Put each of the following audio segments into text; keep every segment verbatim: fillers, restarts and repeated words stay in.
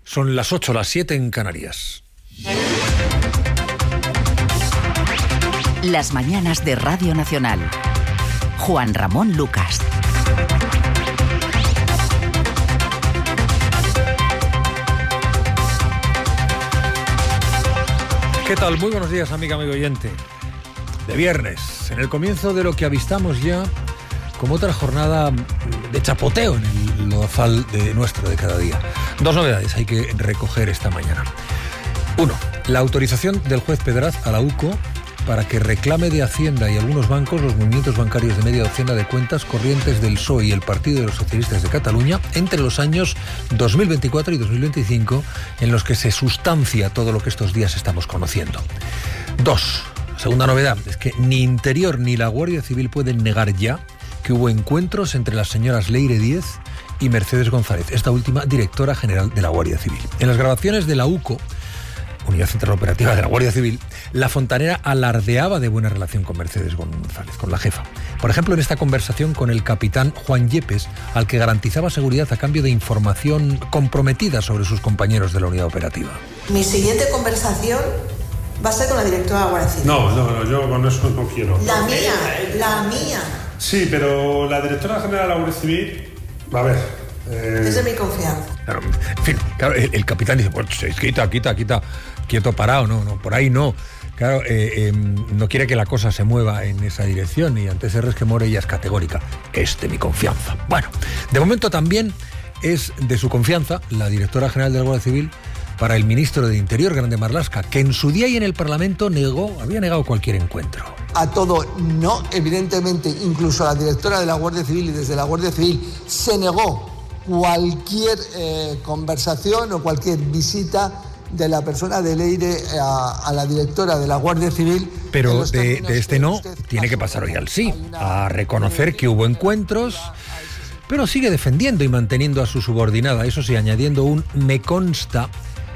Son las ocho, las siete en Canarias. Las mañanas de Radio Nacional. Juan Ramón Lucas. ¿Qué tal? Muy buenos días, amiga, amigo oyente. De viernes, en el comienzo de lo que avistamos ya como otra jornada de chapoteo en el lodazal de nuestro de cada día. Dos novedades hay que recoger esta mañana. Uno, la autorización del juez Pedraz a la U C O para que reclame de Hacienda y algunos bancos los movimientos bancarios de media docena de cuentas corrientes del P S O E y el Partido de los Socialistas de Cataluña entre los años dos mil veinticuatro y dos mil veinticinco, en los que se sustancia todo lo que estos días estamos conociendo. Dos, segunda novedad, es que ni Interior ni la Guardia Civil pueden negar ya que hubo encuentros entre las señoras Leire Díez y Mercedes González, esta última directora general de la Guardia Civil. En las grabaciones de la U C O, Unidad Central Operativa de la Guardia Civil, la fontanera alardeaba de buena relación con Mercedes González, con la jefa. Por ejemplo, en esta conversación con el capitán Juan Yepes, al que garantizaba seguridad a cambio de información comprometida sobre sus compañeros de la unidad operativa. Mi siguiente conversación va a ser con la directora de la Guardia Civil. No, no, no, yo con eso no quiero. La mía, la mía. Sí, pero la directora general de la Guardia Civil, a ver... Eh... Es de mi confianza. Claro, en fin, claro, el, el capitán dice, pues quita, quita, quita, quieto parado, no, no, por ahí no. Claro, eh, eh, no quiere que la cosa se mueva en esa dirección y ante ese resquemor ella es categórica, que es de mi confianza. Bueno, de momento también es de su confianza la directora general de la Guardia Civil para el ministro de Interior, Grande Marlaska, que en su día y en el Parlamento negó, había negado cualquier encuentro. A todo no, evidentemente, incluso a la directora de la Guardia Civil y desde la Guardia Civil se negó cualquier eh, conversación o cualquier visita de la persona de Leire a, a la directora de la Guardia Civil. Pero de, de este no tiene que pasar hoy al sí, a reconocer que hubo encuentros, pero sigue defendiendo y manteniendo a su subordinada, eso sí, añadiendo un me consta,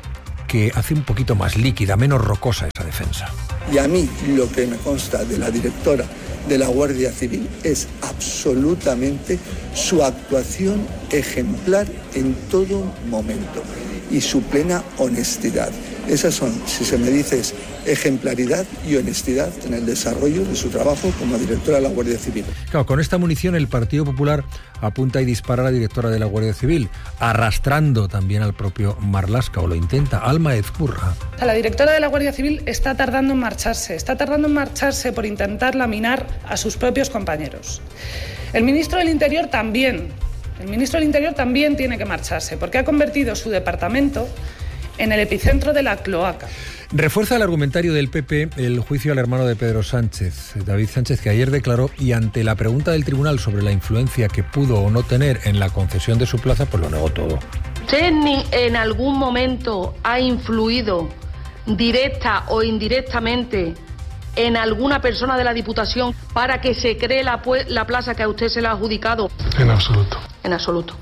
que hace un poquito más líquida, menos rocosa esa defensa. Y a mí lo que me consta de la directora de la Guardia Civil es absolutamente su actuación ejemplar en todo momento y su plena honestidad. Esas son, si se me dice, es ejemplaridad y honestidad en el desarrollo de su trabajo como directora de la Guardia Civil. Claro, con esta munición el Partido Popular apunta y dispara a la directora de la Guardia Civil, arrastrando también al propio Marlaska, o lo intenta, Alma Ezcurra. La directora de la Guardia Civil está tardando en marcharse, está tardando en marcharse por intentar laminar a sus propios compañeros. El ministro del Interior también, el ministro del Interior también tiene que marcharse, porque ha convertido su departamento en el epicentro de la cloaca. Refuerza el argumentario del P P el juicio al hermano de Pedro Sánchez, David Sánchez, que ayer declaró y ante la pregunta del tribunal sobre la influencia que pudo o no tener en la concesión de su plaza, pues lo negó todo. ¿Usted ni en algún momento ha influido directa o indirectamente en alguna persona de la Diputación para que se cree la, la plaza que a usted se le ha adjudicado? En absoluto. En absoluto.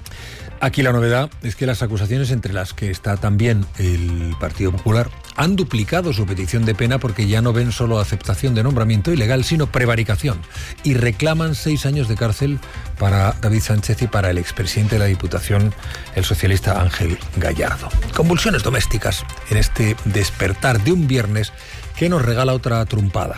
Aquí la novedad es que las acusaciones, entre las que está también el Partido Popular, han duplicado su petición de pena porque ya no ven solo aceptación de nombramiento ilegal, sino prevaricación, y reclaman seis años de cárcel para David Sánchez y para el expresidente de la Diputación, el socialista Ángel Gallardo. Convulsiones domésticas en este despertar de un viernes que nos regala otra trumpada.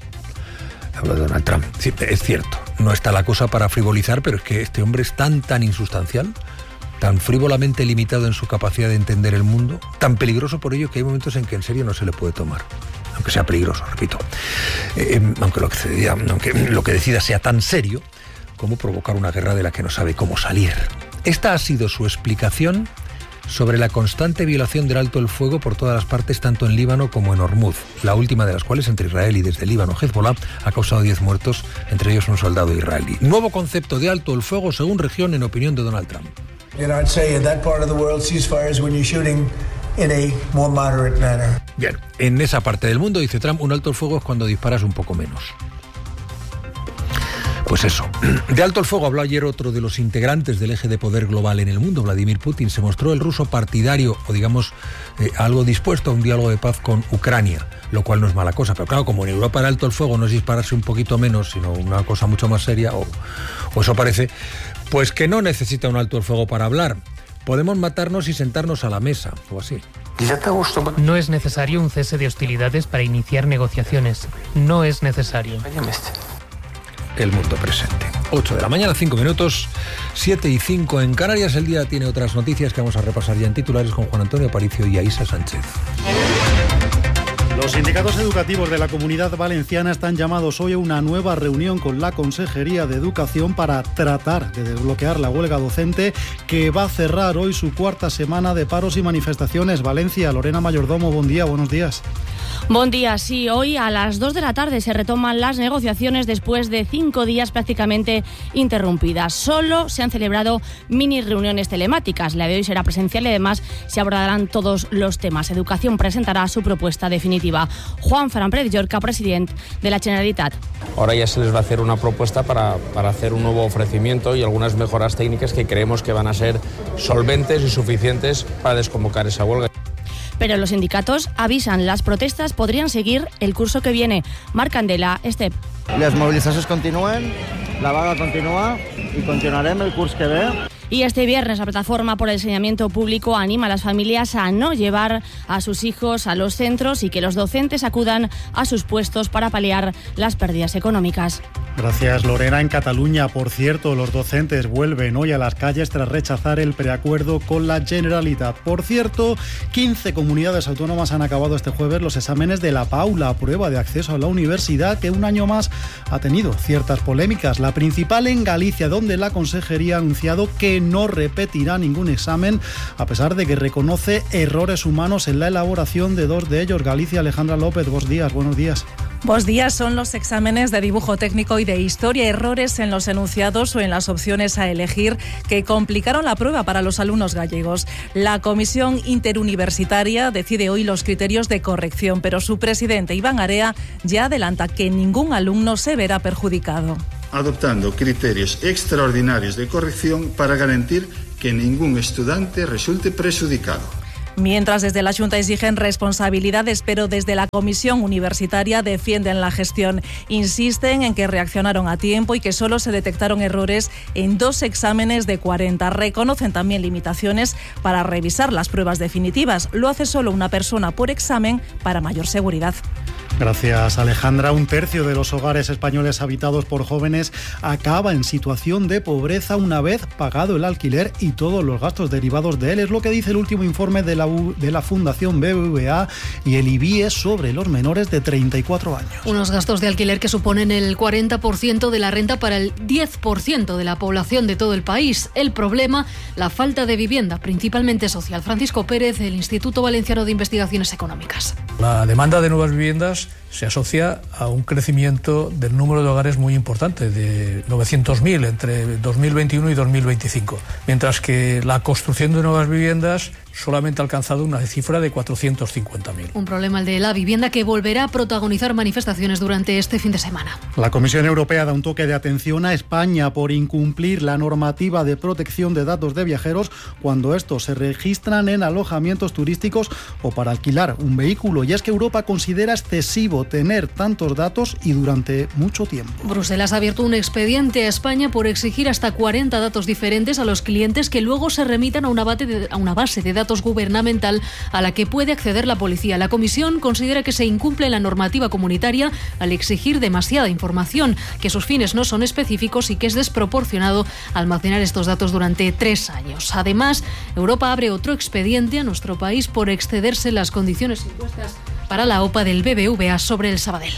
Hablo de Donald Trump. Sí, es cierto, no está la cosa para frivolizar, pero es que este hombre es tan, tan insustancial, tan frívolamente limitado en su capacidad de entender el mundo, tan peligroso por ello que hay momentos en que en serio no se le puede tomar. Aunque sea peligroso, repito. Eh, aunque, lo que decida, aunque lo que decida sea tan serio como provocar una guerra de la que no sabe cómo salir. Esta ha sido su explicación sobre la constante violación del alto el fuego por todas las partes, tanto en Líbano como en Hormuz, la última de las cuales entre Israel y desde Líbano Hezbollah ha causado diez muertos, entre ellos un soldado israelí. Nuevo concepto de alto el fuego según región en opinión de Donald Trump. Bien, en esa parte del mundo, dice Trump, un alto el fuego es cuando disparas un poco menos. Pues eso. De alto el fuego habló ayer otro de los integrantes del eje de poder global en el mundo, Vladimir Putin. Se mostró el ruso partidario, o digamos, eh, algo dispuesto a un diálogo de paz con Ucrania, lo cual no es mala cosa. Pero claro, como en Europa el alto el fuego no es dispararse un poquito menos, sino una cosa mucho más seria, o, o eso parece, pues que no necesita un alto el fuego para hablar. podemos matarnos y sentarnos a la mesa, o así. No es necesario un cese de hostilidades para iniciar negociaciones. No es necesario. El mundo presente. ocho de la mañana, cinco minutos, siete y cinco en Canarias. El día tiene otras noticias que vamos a repasar ya en titulares con Juan Antonio Aparicio y Aísa Sánchez. Los sindicatos educativos de la Comunidad Valenciana están llamados hoy a una nueva reunión con la Consejería de Educación para tratar de desbloquear la huelga docente que va a cerrar hoy su cuarta semana de paros y manifestaciones. Valencia, Lorena Mayordomo, buen día, buenos días. Buen día, sí, hoy a las dos de la tarde se retoman las negociaciones después de cinco días prácticamente interrumpidas. Solo se han celebrado mini reuniones telemáticas. La de hoy será presencial y además se abordarán todos los temas. Educación presentará su propuesta definitiva. Juan Ferran Pérez Llorca, presidente de la Generalitat. Ahora ya se les va a hacer una propuesta para, para hacer un nuevo ofrecimiento y algunas mejoras técnicas que creemos que van a ser solventes y suficientes para desconvocar esa huelga. Pero los sindicatos avisan, las protestas podrían seguir el curso que viene. Marc Candela, Estep. Les mobilitzacions continuen, la vaga continua i continuarem el curs que ve. Y este viernes la Plataforma por el Enseñamiento Público anima a las familias a no llevar a sus hijos a los centros y que los docentes acudan a sus puestos para paliar las pérdidas económicas. Gracias, Lorena. En Cataluña, por cierto, los docentes vuelven hoy a las calles tras rechazar el preacuerdo con la Generalitat. Por cierto, quince comunidades autónomas han acabado este jueves los exámenes de la PAU, la prueba de acceso a la universidad, que un año más ha tenido ciertas polémicas. La principal en Galicia, donde la Consejería ha anunciado que no repetirá ningún examen, a pesar de que reconoce errores humanos en la elaboración de dos de ellos. Galicia, Alejandra López, buenos días, buenos días. Buenos días, son los exámenes de dibujo técnico y de historia, errores en los enunciados o en las opciones a elegir que complicaron la prueba para los alumnos gallegos. La Comisión Interuniversitaria decide hoy los criterios de corrección, pero su presidente, Iván Area, ya adelanta que ningún alumno se verá perjudicado. Adoptando criterios extraordinarios de corrección para garantir que ningún estudiante resulte perjudicado. Mientras desde la Xunta exigen responsabilidades, pero desde la Comisión Universitaria defienden la gestión. Insisten en que reaccionaron a tiempo y que solo se detectaron errores en dos exámenes de cuarenta. Reconocen también limitaciones para revisar las pruebas definitivas. Lo hace solo una persona por examen para mayor seguridad. Gracias, Alejandra. Un tercio de los hogares españoles habitados por jóvenes acaba en situación de pobreza una vez pagado el alquiler y todos los gastos derivados de él. Es lo que dice el último informe de la, U, de la Fundación B B V A y el I B I E sobre los menores de treinta y cuatro años. Unos gastos de alquiler que suponen el cuarenta por ciento de la renta para el diez por ciento de la población de todo el país. El problema, la falta de vivienda, principalmente social. Francisco Pérez, del Instituto Valenciano de Investigaciones Económicas. La demanda de nuevas viviendas se asocia a un crecimiento del número de hogares muy importante, de novecientos mil entre dos mil veintiuno y dos mil veinticinco, mientras que la construcción de nuevas viviendas solamente ha alcanzado una cifra de cuatrocientos cincuenta mil. Un problema el de la vivienda que volverá a protagonizar manifestaciones durante este fin de semana. La Comisión Europea da un toque de atención a España por incumplir la normativa de protección de datos de viajeros cuando estos se registran en alojamientos turísticos o para alquilar un vehículo. Y es que Europa considera excesivo tener tantos datos y durante mucho tiempo. Bruselas ha abierto un expediente a España por exigir hasta cuarenta datos diferentes a los clientes que luego se remitan a una base de, a una base de datos gubernamental a la que puede acceder la policía. La Comisión considera que se incumple la normativa comunitaria al exigir demasiada información, que sus fines no son específicos y que es desproporcionado almacenar estos datos durante tres años. Además, Europa abre otro expediente a nuestro país por excederse en las condiciones impuestas para la OPA del B B V A sobre el Sabadell.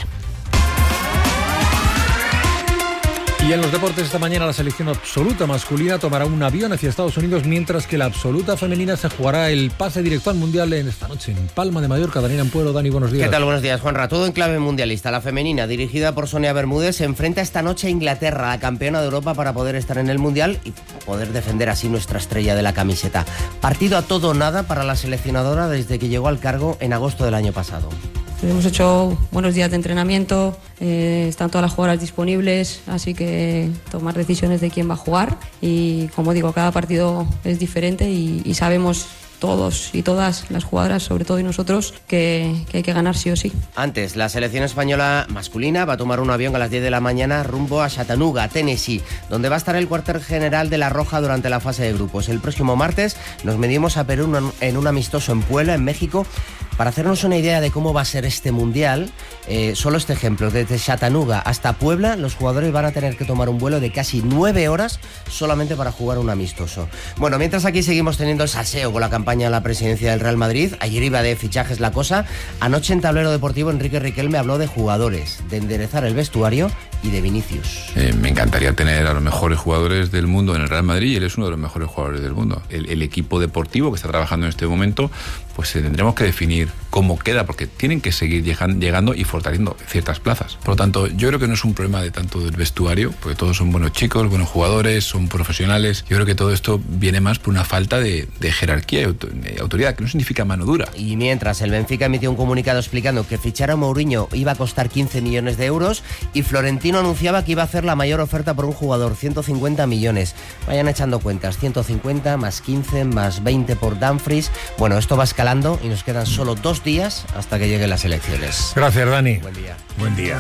Y en los deportes esta mañana la selección absoluta masculina tomará un avión hacia Estados Unidos, mientras que la absoluta femenina se jugará el pase directo al Mundial en esta noche en Palma de Mallorca. Daniel Ampuero, Dani, buenos días. ¿Qué tal? Buenos días, Juanra. Todo en clave mundialista. La femenina, dirigida por Sonia Bermúdez, se enfrenta esta noche a Inglaterra, la campeona de Europa, para poder estar en el Mundial y poder defender así nuestra estrella de la camiseta. Partido a todo o nada para la seleccionadora desde que llegó al cargo en agosto del año pasado. Hemos hecho buenos días de entrenamiento, eh, están todas las jugadoras disponibles, así que tomar decisiones de quién va a jugar y, como digo, cada partido es diferente y, y sabemos todos y todas las jugadoras, sobre todo y nosotros, que, que hay que ganar sí o sí. Antes, la selección española masculina va a tomar un avión a las diez de la mañana rumbo a Chattanooga, Tennessee, donde va a estar el cuartel general de la Roja durante la fase de grupos. El próximo martes nos medimos a Perú en un amistoso en Puebla, en México. Para hacernos una idea de cómo va a ser este mundial, eh, solo este ejemplo, desde Chattanooga hasta Puebla, los jugadores van a tener que tomar un vuelo de casi nueve horas solamente para jugar un amistoso. Bueno, mientras aquí seguimos teniendo el salseo con la campaña de la presidencia del Real Madrid, ayer iba de fichajes la cosa, anoche en Tablero Deportivo Enrique Riquelme habló de jugadores, de enderezar el vestuario y de Vinicius. Eh, me encantaría tener a los mejores jugadores del mundo en el Real Madrid y él es uno de los mejores jugadores del mundo. El, el equipo deportivo que está trabajando en este momento, pues eh, tendremos que definir cómo queda, porque tienen que seguir llegando y fortaleciendo ciertas plazas. Por lo tanto, yo creo que no es un problema de tanto del vestuario, porque todos son buenos chicos, buenos jugadores, son profesionales. Yo creo que todo esto viene más por una falta de, de jerarquía y autoridad, que no significa mano dura. Y mientras el Benfica emitió un comunicado explicando que fichar a Mourinho iba a costar quince millones de euros y Florentino anunciaba que iba a hacer la mayor oferta por un jugador, ciento cincuenta millones. Vayan echando cuentas, ciento cincuenta más quince más veinte por Dumfries. Bueno, esto va escalando y nos quedan solo dos días hasta que lleguen las elecciones. Gracias, Dani. Buen día. Buen día.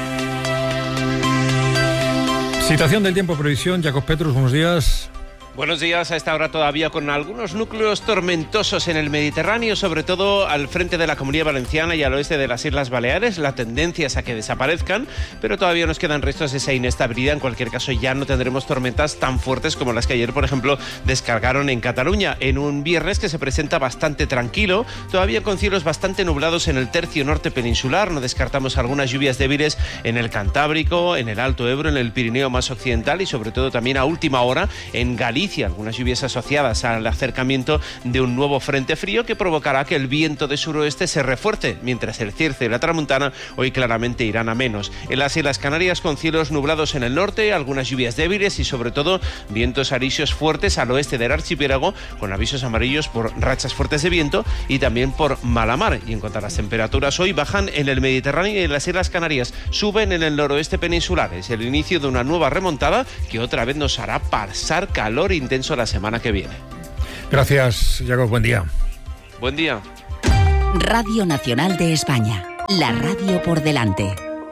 Situación del tiempo, previsión. Jacob Petrus, buenos días. Buenos días. A esta hora todavía con algunos núcleos tormentosos en el Mediterráneo, sobre todo al frente de la Comunidad Valenciana y al oeste de las Islas Baleares. La tendencia es a que desaparezcan, pero todavía nos quedan restos de esa inestabilidad. En cualquier caso, ya no tendremos tormentas tan fuertes como las que ayer, por ejemplo, descargaron en Cataluña, en un viernes que se presenta bastante tranquilo, todavía con cielos bastante nublados en el tercio norte peninsular. No descartamos algunas lluvias débiles en el Cantábrico, en el Alto Ebro, en el Pirineo más occidental y sobre todo también a última hora en Galicia. Algunas lluvias asociadas al acercamiento de un nuevo frente frío que provocará que el viento de suroeste se refuerce, mientras el cierce y la tramuntana hoy claramente irán a menos. En las Islas Canarias, con cielos nublados en el norte, algunas lluvias débiles y sobre todo vientos alisios fuertes al oeste del archipiélago, con avisos amarillos por rachas fuertes de viento y también por mala mar. Y en cuanto a las temperaturas, hoy bajan en el Mediterráneo y en las Islas Canarias, suben en el noroeste peninsular. Es el inicio de una nueva remontada que otra vez nos hará pasar calor intenso la semana que viene. Gracias, Jacob. Buen día. Buen día. Radio Nacional de España. La radio por delante.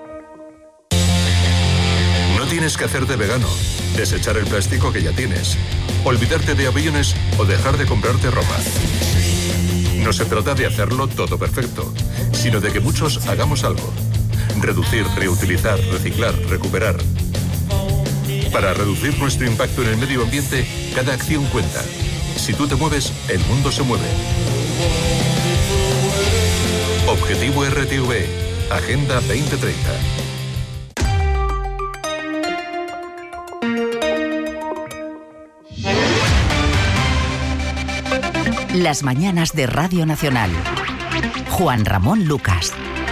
No tienes que hacerte vegano, desechar el plástico que ya tienes, olvidarte de aviones o dejar de comprarte ropa. No se trata de hacerlo todo perfecto, sino de que muchos hagamos algo. Reducir, reutilizar, reciclar, recuperar. Para reducir nuestro impacto en el medio ambiente, cada acción cuenta. Si tú te mueves, el mundo se mueve. Objetivo R T V, Agenda veinte treinta. Las mañanas de Radio Nacional. Juan Ramón Lucas.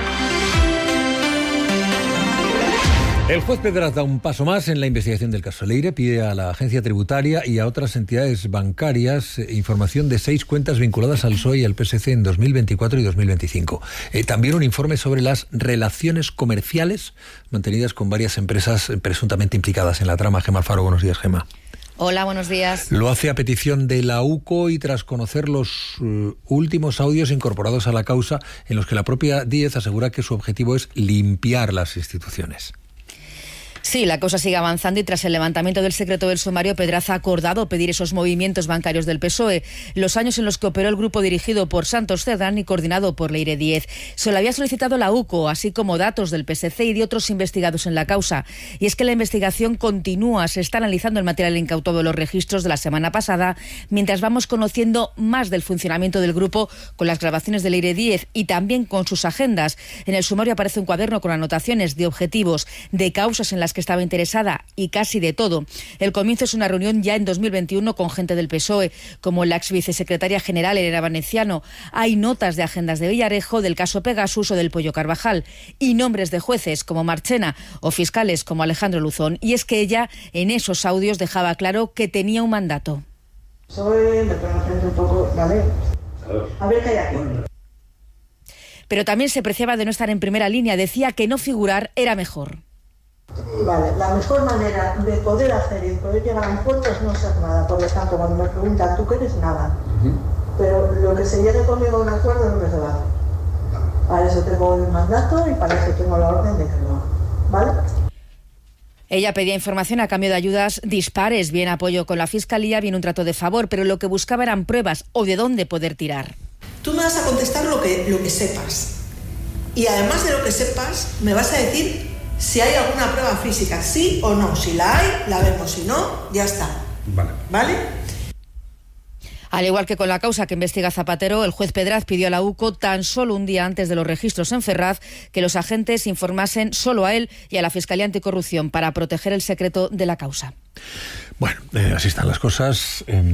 El juez Pedraz da un paso más en la investigación del caso Leire. Pide a la agencia tributaria y a otras entidades bancarias eh, información de seis cuentas vinculadas al P S O E y al P S C en dos mil veinticuatro y dos mil veinticinco. Eh, también un informe sobre las relaciones comerciales mantenidas con varias empresas presuntamente implicadas en la trama. Gemma Alfaro, buenos días, Gemma. Hola, buenos días. Lo hace a petición de la U C O y tras conocer los uh, últimos audios incorporados a la causa en los que la propia Díez asegura que su objetivo es limpiar las instituciones. Sí, la cosa sigue avanzando y tras el levantamiento del secreto del sumario, Pedraz ha acordado pedir esos movimientos bancarios del P S O E, los años en los que operó el grupo dirigido por Santos Cerdán y coordinado por Leire Díez. Se lo había solicitado la U C O, así como datos del P S C y de otros investigados en la causa. Y es que la investigación continúa, se está analizando el material incautado de los registros de la semana pasada, mientras vamos conociendo más del funcionamiento del grupo con las grabaciones de Leire Díez y también con sus agendas. En el sumario aparece un cuaderno con anotaciones de objetivos, de causas en las que estaba interesada y casi de todo. El comienzo es una reunión ya en dos mil veintiuno con gente del P S O E, como la ex vicesecretaria general Elena Valenciano. Hay notas de agendas de Villarejo, del caso Pegasus o del Pollo Carvajal, y nombres de jueces como Marchena o fiscales como Alejandro Luzón. Y es que ella en esos audios dejaba claro que tenía un mandato. Soy, me puedo hacer un poco, ¿vale? A ver qué hay aquí. Pero también se preciaba de no estar en primera línea. Decía que no figurar era mejor. Vale, la mejor manera de poder hacer y poder llegar a un puerto es no ser nada. Por lo tanto, cuando me preguntan, ¿tú qué eres? Nada. Uh-huh. pero lo que se llegue conmigo a un acuerdo es lo que se va a hacer. Para eso tengo el mandato y para eso tengo la orden de que lo haga, ¿vale? Ella pedía información a cambio de ayudas dispares, bien apoyo con la Fiscalía, bien un trato de favor, pero lo que buscaba eran pruebas o de dónde poder tirar. Tú me vas a contestar lo que, lo que sepas. Y además de lo que sepas, me vas a decir si hay alguna prueba física, sí o no. Si la hay, la vemos. Si no, ya está. Vale. ¿Vale? Al igual que con la causa que investiga Zapatero, el juez Pedraz pidió a la U C O tan solo un día antes de los registros en Ferraz que los agentes informasen solo a él y a la Fiscalía Anticorrupción para proteger el secreto de la causa. Bueno, eh, así están las cosas. Eh,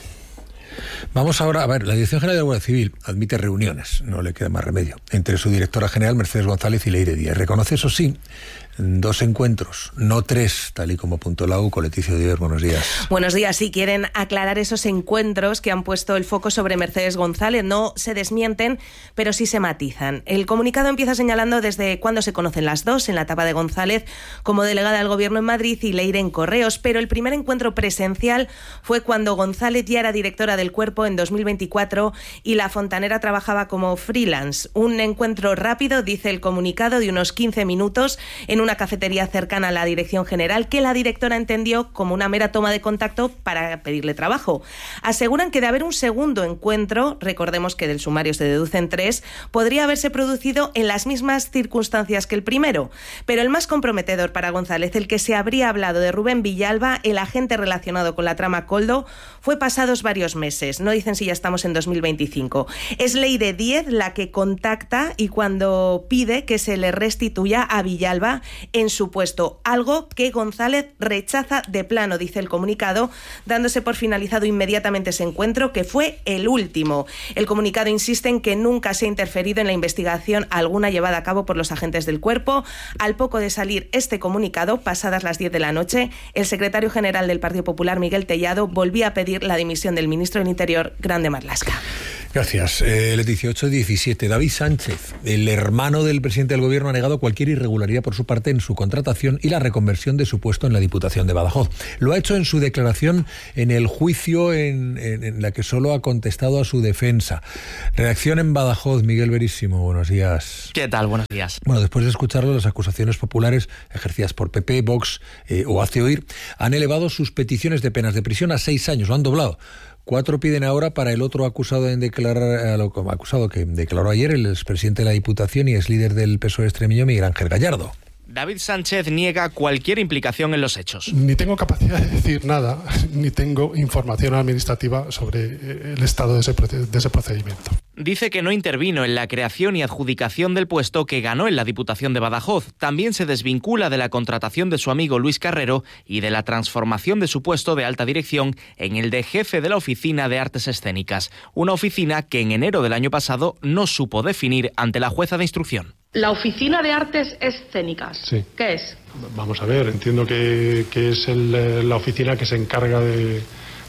vamos ahora a ver, la Dirección General de la Guardia Civil admite reuniones, no le queda más remedio, entre su directora general Mercedes González y Leire Díaz. Reconoce, eso sí, dos encuentros, no tres, tal y como apuntó la U C O. Leticia Díaz, buenos días. Buenos días. Sí, quieren aclarar esos encuentros que han puesto el foco sobre Mercedes González. No se desmienten, pero sí se matizan. El comunicado empieza señalando desde cuándo se conocen las dos, en la etapa de González como delegada del Gobierno en Madrid y Leire en Correos, pero el primer encuentro presencial fue cuando González ya era directora del Cuerpo en dos mil veinticuatro y la fontanera trabajaba como freelance. Un encuentro rápido, dice el comunicado, de unos quince minutos en un una cafetería cercana a la Dirección General, que la directora entendió como una mera toma de contacto para pedirle trabajo. Aseguran que de haber un segundo encuentro, recordemos que del sumario se deducen tres, podría haberse producido en las mismas circunstancias que el primero. Pero el más comprometedor para González, el que se habría hablado de Rubén Villalba, el agente relacionado con la trama Koldo, fue pasados varios meses. No dicen si ya estamos en dos mil veinticinco. Es Leire Díez la que contacta y cuando pide que se le restituya a Villalba en su puesto, algo que González rechaza de plano, dice el comunicado, dándose por finalizado inmediatamente ese encuentro, que fue el último. El comunicado insiste en que nunca se ha interferido en la investigación alguna llevada a cabo por los agentes del Cuerpo. Al poco de salir este comunicado, pasadas las diez de la noche, el secretario general del Partido Popular, Miguel Tellado, volvía a pedir la dimisión del ministro del Interior, Grande Marlaska. Gracias. Eh, Leticia, ocho diecisiete. David Sánchez, el hermano del presidente del Gobierno, ha negado cualquier irregularidad por su parte en su contratación y la reconversión de su puesto en la Diputación de Badajoz. Lo ha hecho en su declaración en el juicio en, en, en la que solo ha contestado a su defensa. Reacción en Badajoz, Miguel Verísimo, buenos días. ¿Qué tal? Buenos días. Bueno, después de escucharlo, las acusaciones populares ejercidas por P P, Vox eh, o Hace Oír han elevado sus peticiones de penas de prisión a seis años, lo han doblado. Cuatro piden ahora para el otro acusado en declarar, acusado que declaró ayer, el expresidente de la Diputación y ex líder del P S O E extremeño, Miguel Ángel Gallardo. David Sánchez niega cualquier implicación en los hechos. Ni tengo capacidad de decir nada, ni tengo información administrativa sobre el estado de ese, de ese procedimiento. Dice que no intervino en la creación y adjudicación del puesto que ganó en la Diputación de Badajoz. También se desvincula de la contratación de su amigo Luis Carrero y de la transformación de su puesto de alta dirección en el de jefe de la Oficina de Artes Escénicas, una oficina que en enero del año pasado no supo definir ante la jueza de instrucción. La Oficina de Artes Escénicas, sí. ¿Qué es? Vamos a ver, entiendo que, que es el, la oficina que se encarga de,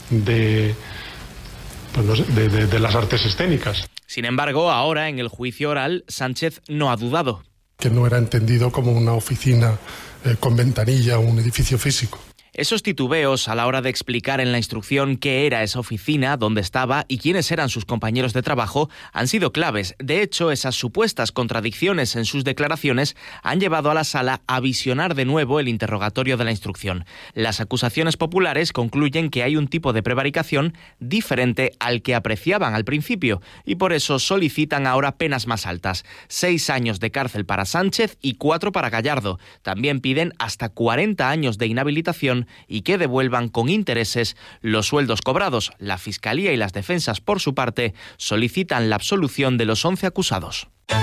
de, pues no sé, de, de, de las artes escénicas. Sin embargo, ahora en el juicio oral, Sánchez no ha dudado. Que no era entendido como una oficina eh, con ventanilla o un edificio físico. Esos titubeos a la hora de explicar en la instrucción qué era esa oficina, dónde estaba y quiénes eran sus compañeros de trabajo han sido claves. De hecho, esas supuestas contradicciones en sus declaraciones han llevado a la sala a visionar de nuevo el interrogatorio de la instrucción. Las acusaciones populares concluyen que hay un tipo de prevaricación diferente al que apreciaban al principio y por eso solicitan ahora penas más altas. Seis años de cárcel para Sánchez y cuatro para Gallardo. También piden hasta cuarenta años de inhabilitación y que devuelvan con intereses los sueldos cobrados. La Fiscalía y las defensas, por su parte, solicitan la absolución de los once acusados.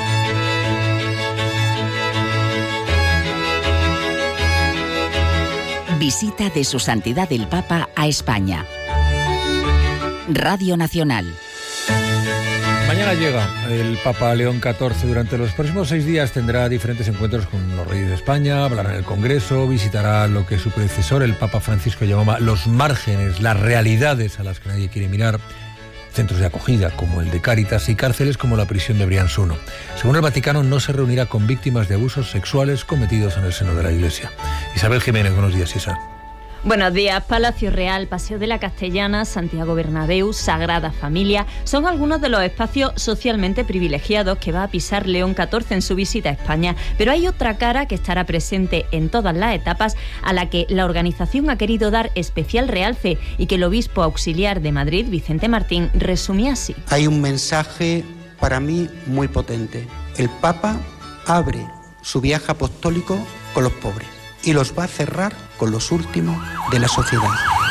Visita de Su Santidad el Papa a España. Radio Nacional. Mañana llega el Papa León catorce. Durante los próximos seis días tendrá diferentes encuentros con los reyes de España, hablará en el Congreso, visitará lo que su predecesor, el Papa Francisco, llamaba los márgenes, las realidades a las que nadie quiere mirar, centros de acogida como el de Cáritas y cárceles como la prisión de Brians uno. Según el Vaticano, no se reunirá con víctimas de abusos sexuales cometidos en el seno de la Iglesia. Isabel Jiménez, buenos días, Isa. Buenos días. Palacio Real, Paseo de la Castellana, Santiago Bernabéu, Sagrada Familia son algunos de los espacios socialmente privilegiados que va a pisar León catorce en su visita a España. Pero hay otra cara que estará presente en todas las etapas, a la que la organización ha querido dar especial realce y que el obispo auxiliar de Madrid, Vicente Martín, resumía así. Hay un mensaje para mí muy potente. El Papa abre su viaje apostólico con los pobres y los va a cerrar con los últimos de la sociedad.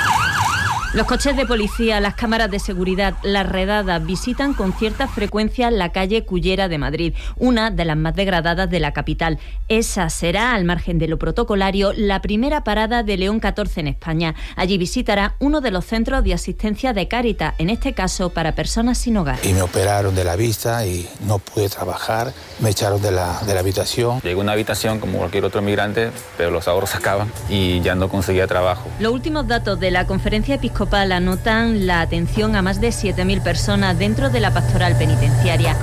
Los coches de policía, las cámaras de seguridad, las redadas visitan con cierta frecuencia la calle Cullera de Madrid, una de las más degradadas de la capital. Esa será, al margen de lo protocolario, la primera parada de León catorce en España. Allí visitará uno de los centros de asistencia de Cáritas, en este caso para personas sin hogar. Y me operaron de la vista y no pude trabajar, me echaron de la, de la habitación. Llegué a una habitación como cualquier otro migrante, pero los ahorros se acaban y ya no conseguía trabajo. Los últimos datos de la Conferencia Episcopal anotan la atención a más de siete mil personas dentro de la pastoral penitenciaria.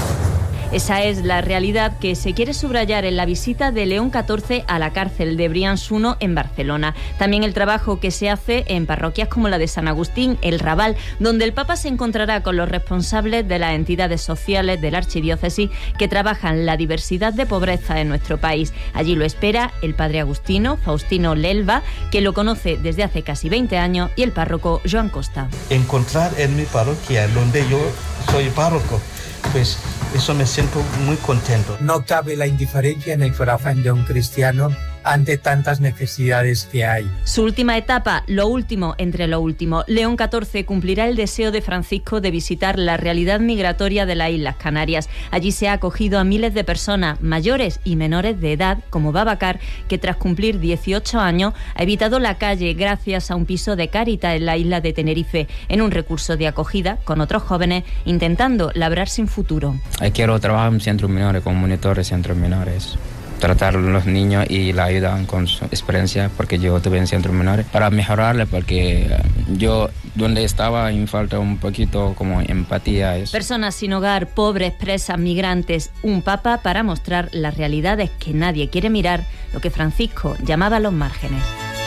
Esa es la realidad que se quiere subrayar en la visita de León catorce a la cárcel de Brians uno en Barcelona. También el trabajo que se hace en parroquias como la de San Agustín, El Raval, donde el Papa se encontrará con los responsables de las entidades sociales de la archidiócesis que trabajan la diversidad de pobreza en nuestro país. Allí lo espera el padre agustino Faustino Lelva, que lo conoce desde hace casi veinte años, y el párroco Joan Costa. Encontrar en mi parroquia, donde yo soy párroco, pues eso me siento muy contento. No cabe la indiferencia en el corazón de un cristiano ante tantas necesidades que hay. Su última etapa, lo último entre lo último. León catorce cumplirá el deseo de Francisco de visitar la realidad migratoria de las Islas Canarias. Allí se ha acogido a miles de personas, mayores y menores de edad, como Babacar, que tras cumplir dieciocho años ha evitado la calle gracias a un piso de Cáritas en la isla de Tenerife, en un recurso de acogida con otros jóvenes intentando labrar sin futuro. Quiero trabajar en centros menores, con monitores centros menores. Tratar a los niños y la ayudan con su experiencia, porque yo estuve en centros menores, para mejorarle, porque yo donde estaba me falta un poquito como empatía. Eso. Personas sin hogar, pobres, presas, migrantes, un papa para mostrar las realidades que nadie quiere mirar, lo que Francisco llamaba los márgenes.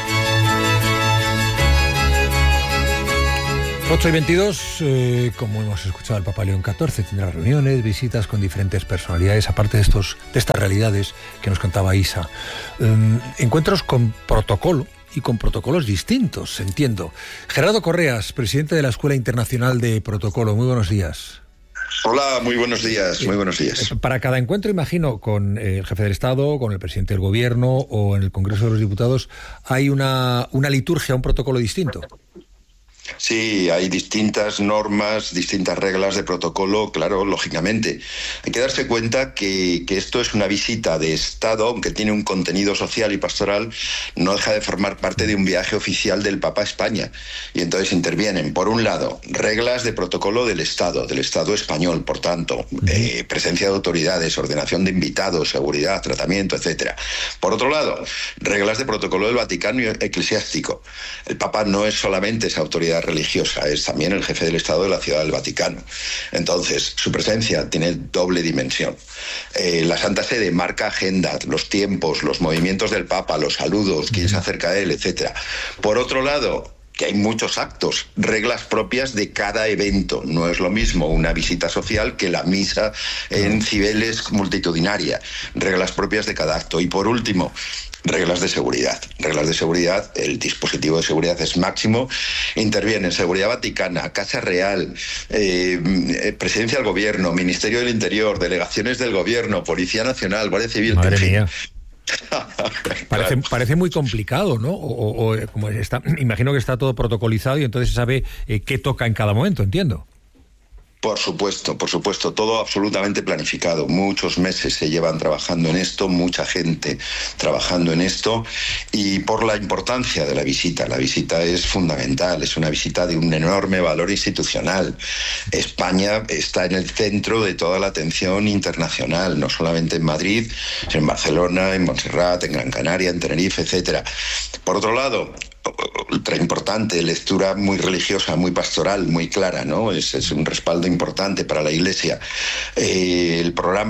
ocho y veintidós, eh, como hemos escuchado, el Papa León catorce tendrá reuniones, visitas con diferentes personalidades, aparte de, estos, de estas realidades que nos contaba Isa. Eh, encuentros con protocolo y con protocolos distintos, entiendo. Gerardo Correas, presidente de la Escuela Internacional de Protocolo, muy buenos días. Hola, muy buenos días, muy buenos días. Para cada encuentro, imagino, con el jefe del Estado, con el presidente del Gobierno o en el Congreso de los Diputados, hay una, una liturgia, un protocolo distinto. Sí, hay distintas normas, distintas reglas de protocolo, claro, lógicamente. Hay que darse cuenta que, que esto es una visita de Estado, aunque tiene un contenido social y pastoral, no deja de formar parte de un viaje oficial del Papa a España. Y entonces intervienen, por un lado, reglas de protocolo del Estado, del Estado español, por tanto, eh, presencia de autoridades, ordenación de invitados, seguridad, tratamiento, etcétera. Por otro lado, reglas de protocolo del Vaticano eclesiástico. El Papa no es solamente esa autoridad religiosa, es también el jefe del Estado de la Ciudad del Vaticano. Entonces, su presencia tiene doble dimensión. Eh, la Santa Sede marca agenda, los tiempos, los movimientos del Papa, los saludos, quién se acerca a él, etcétera. Por otro lado, que hay muchos actos, reglas propias de cada evento. No es lo mismo una visita social que la misa en Cibeles multitudinaria. Reglas propias de cada acto. Y por último, reglas de seguridad. Reglas de seguridad, el dispositivo de seguridad es máximo. Intervienen Seguridad Vaticana, Casa Real, eh, Presidencia del Gobierno, Ministerio del Interior, delegaciones del Gobierno, Policía Nacional, Guardia Civil. Madre mía. Parece, parece muy complicado, ¿no? O, o como está, imagino que está todo protocolizado y entonces se sabe eh, qué toca en cada momento, entiendo. Por supuesto, por supuesto, todo absolutamente planificado. Muchos meses se llevan trabajando en esto, mucha gente trabajando en esto, y por la importancia de la visita. La visita es fundamental, es una visita de un enorme valor institucional. España está en el centro de toda la atención internacional, no solamente en Madrid, sino en Barcelona, en Montserrat, en Gran Canaria, en Tenerife, etcétera. Por otro lado, ultra importante, lectura muy religiosa, muy pastoral, muy clara, ¿no? Es, es un respaldo importante para la Iglesia. Eh, el programa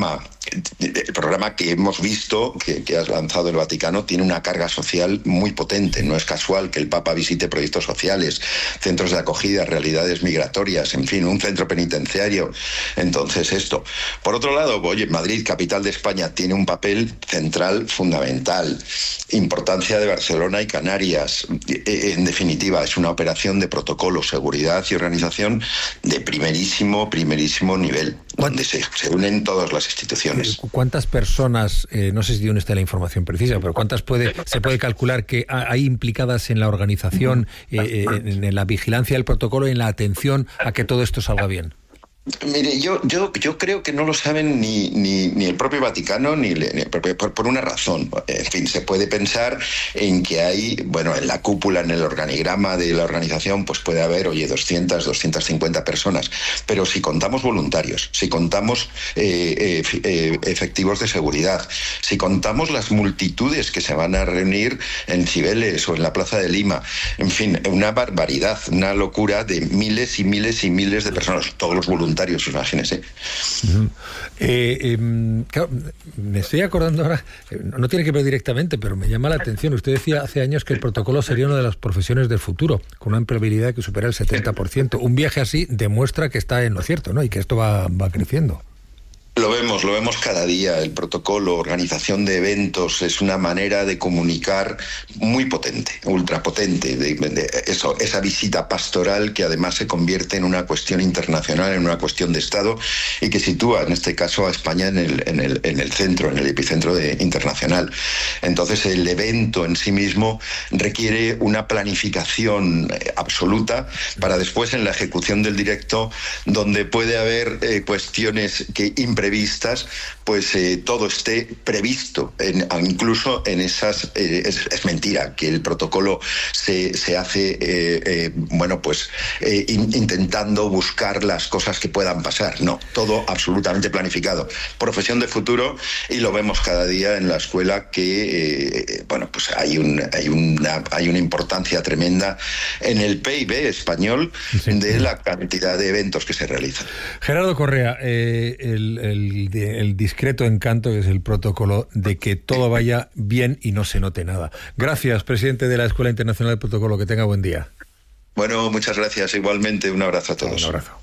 el programa que hemos visto, que, que has lanzado el Vaticano, tiene una carga social muy potente. No es casual que el Papa visite proyectos sociales, centros de acogida, realidades migratorias, en fin, un centro penitenciario. Entonces esto. Por otro lado, oye, Madrid, capital de España, tiene un papel central fundamental. Importancia de Barcelona y Canarias. En definitiva, es una operación de protocolo, seguridad y organización de primerísimo, primerísimo nivel, donde se, se unen todas las instituciones. ¿Cuántas personas, eh, no sé si dónde está la información precisa, pero cuántas puede se puede calcular que hay implicadas en la organización, eh, en, en la vigilancia del protocolo y en la atención a que todo esto salga bien? Mire, yo, yo, yo creo que no lo saben ni, ni, ni el propio Vaticano, ni, ni por, por una razón. En fin, se puede pensar en que hay, bueno, en la cúpula, en el organigrama de la organización, pues puede haber, oye, doscientas, doscientas cincuenta personas. Pero si contamos voluntarios, si contamos eh, eh, efectivos de seguridad, si contamos las multitudes que se van a reunir en Cibeles o en la Plaza de Lima, en fin, una barbaridad, una locura de miles y miles y miles de personas, todos los voluntarios. Imagínese. Uh-huh. eh, eh, claro, me estoy acordando ahora, no tiene que ver directamente, pero me llama la atención. Usted decía hace años que el protocolo sería una de las profesiones del futuro, con una empleabilidad que supera el setenta por ciento. Un viaje así demuestra que está en lo cierto, ¿no? Y que esto va, va creciendo. Lo vemos, lo vemos cada día. El protocolo, organización de eventos, es una manera de comunicar muy potente, ultrapotente. De, de, eso, esa visita pastoral que además se convierte en una cuestión internacional, en una cuestión de Estado y que sitúa, en este caso, a España en el, en el, en el centro, en el epicentro de, internacional. Entonces, el evento en sí mismo requiere una planificación absoluta para después, en la ejecución del directo, donde puede haber eh, cuestiones que previstas, pues eh, todo esté previsto, en, incluso en esas, eh, es, es mentira que el protocolo se, se hace, eh, eh, bueno, pues eh, in, intentando buscar las cosas que puedan pasar, no, todo absolutamente planificado. Profesión de futuro, y lo vemos cada día en la escuela que, eh, bueno, pues hay, un, hay, una, hay una importancia tremenda en el P I B español de la cantidad de eventos que se realizan. Gerardo Correa, eh, el, el El, el discreto encanto que es el protocolo de que todo vaya bien y no se note nada. Gracias, presidente de la Escuela Internacional del Protocolo. Que tenga buen día. Bueno, muchas gracias. Igualmente, un abrazo a todos. Un abrazo.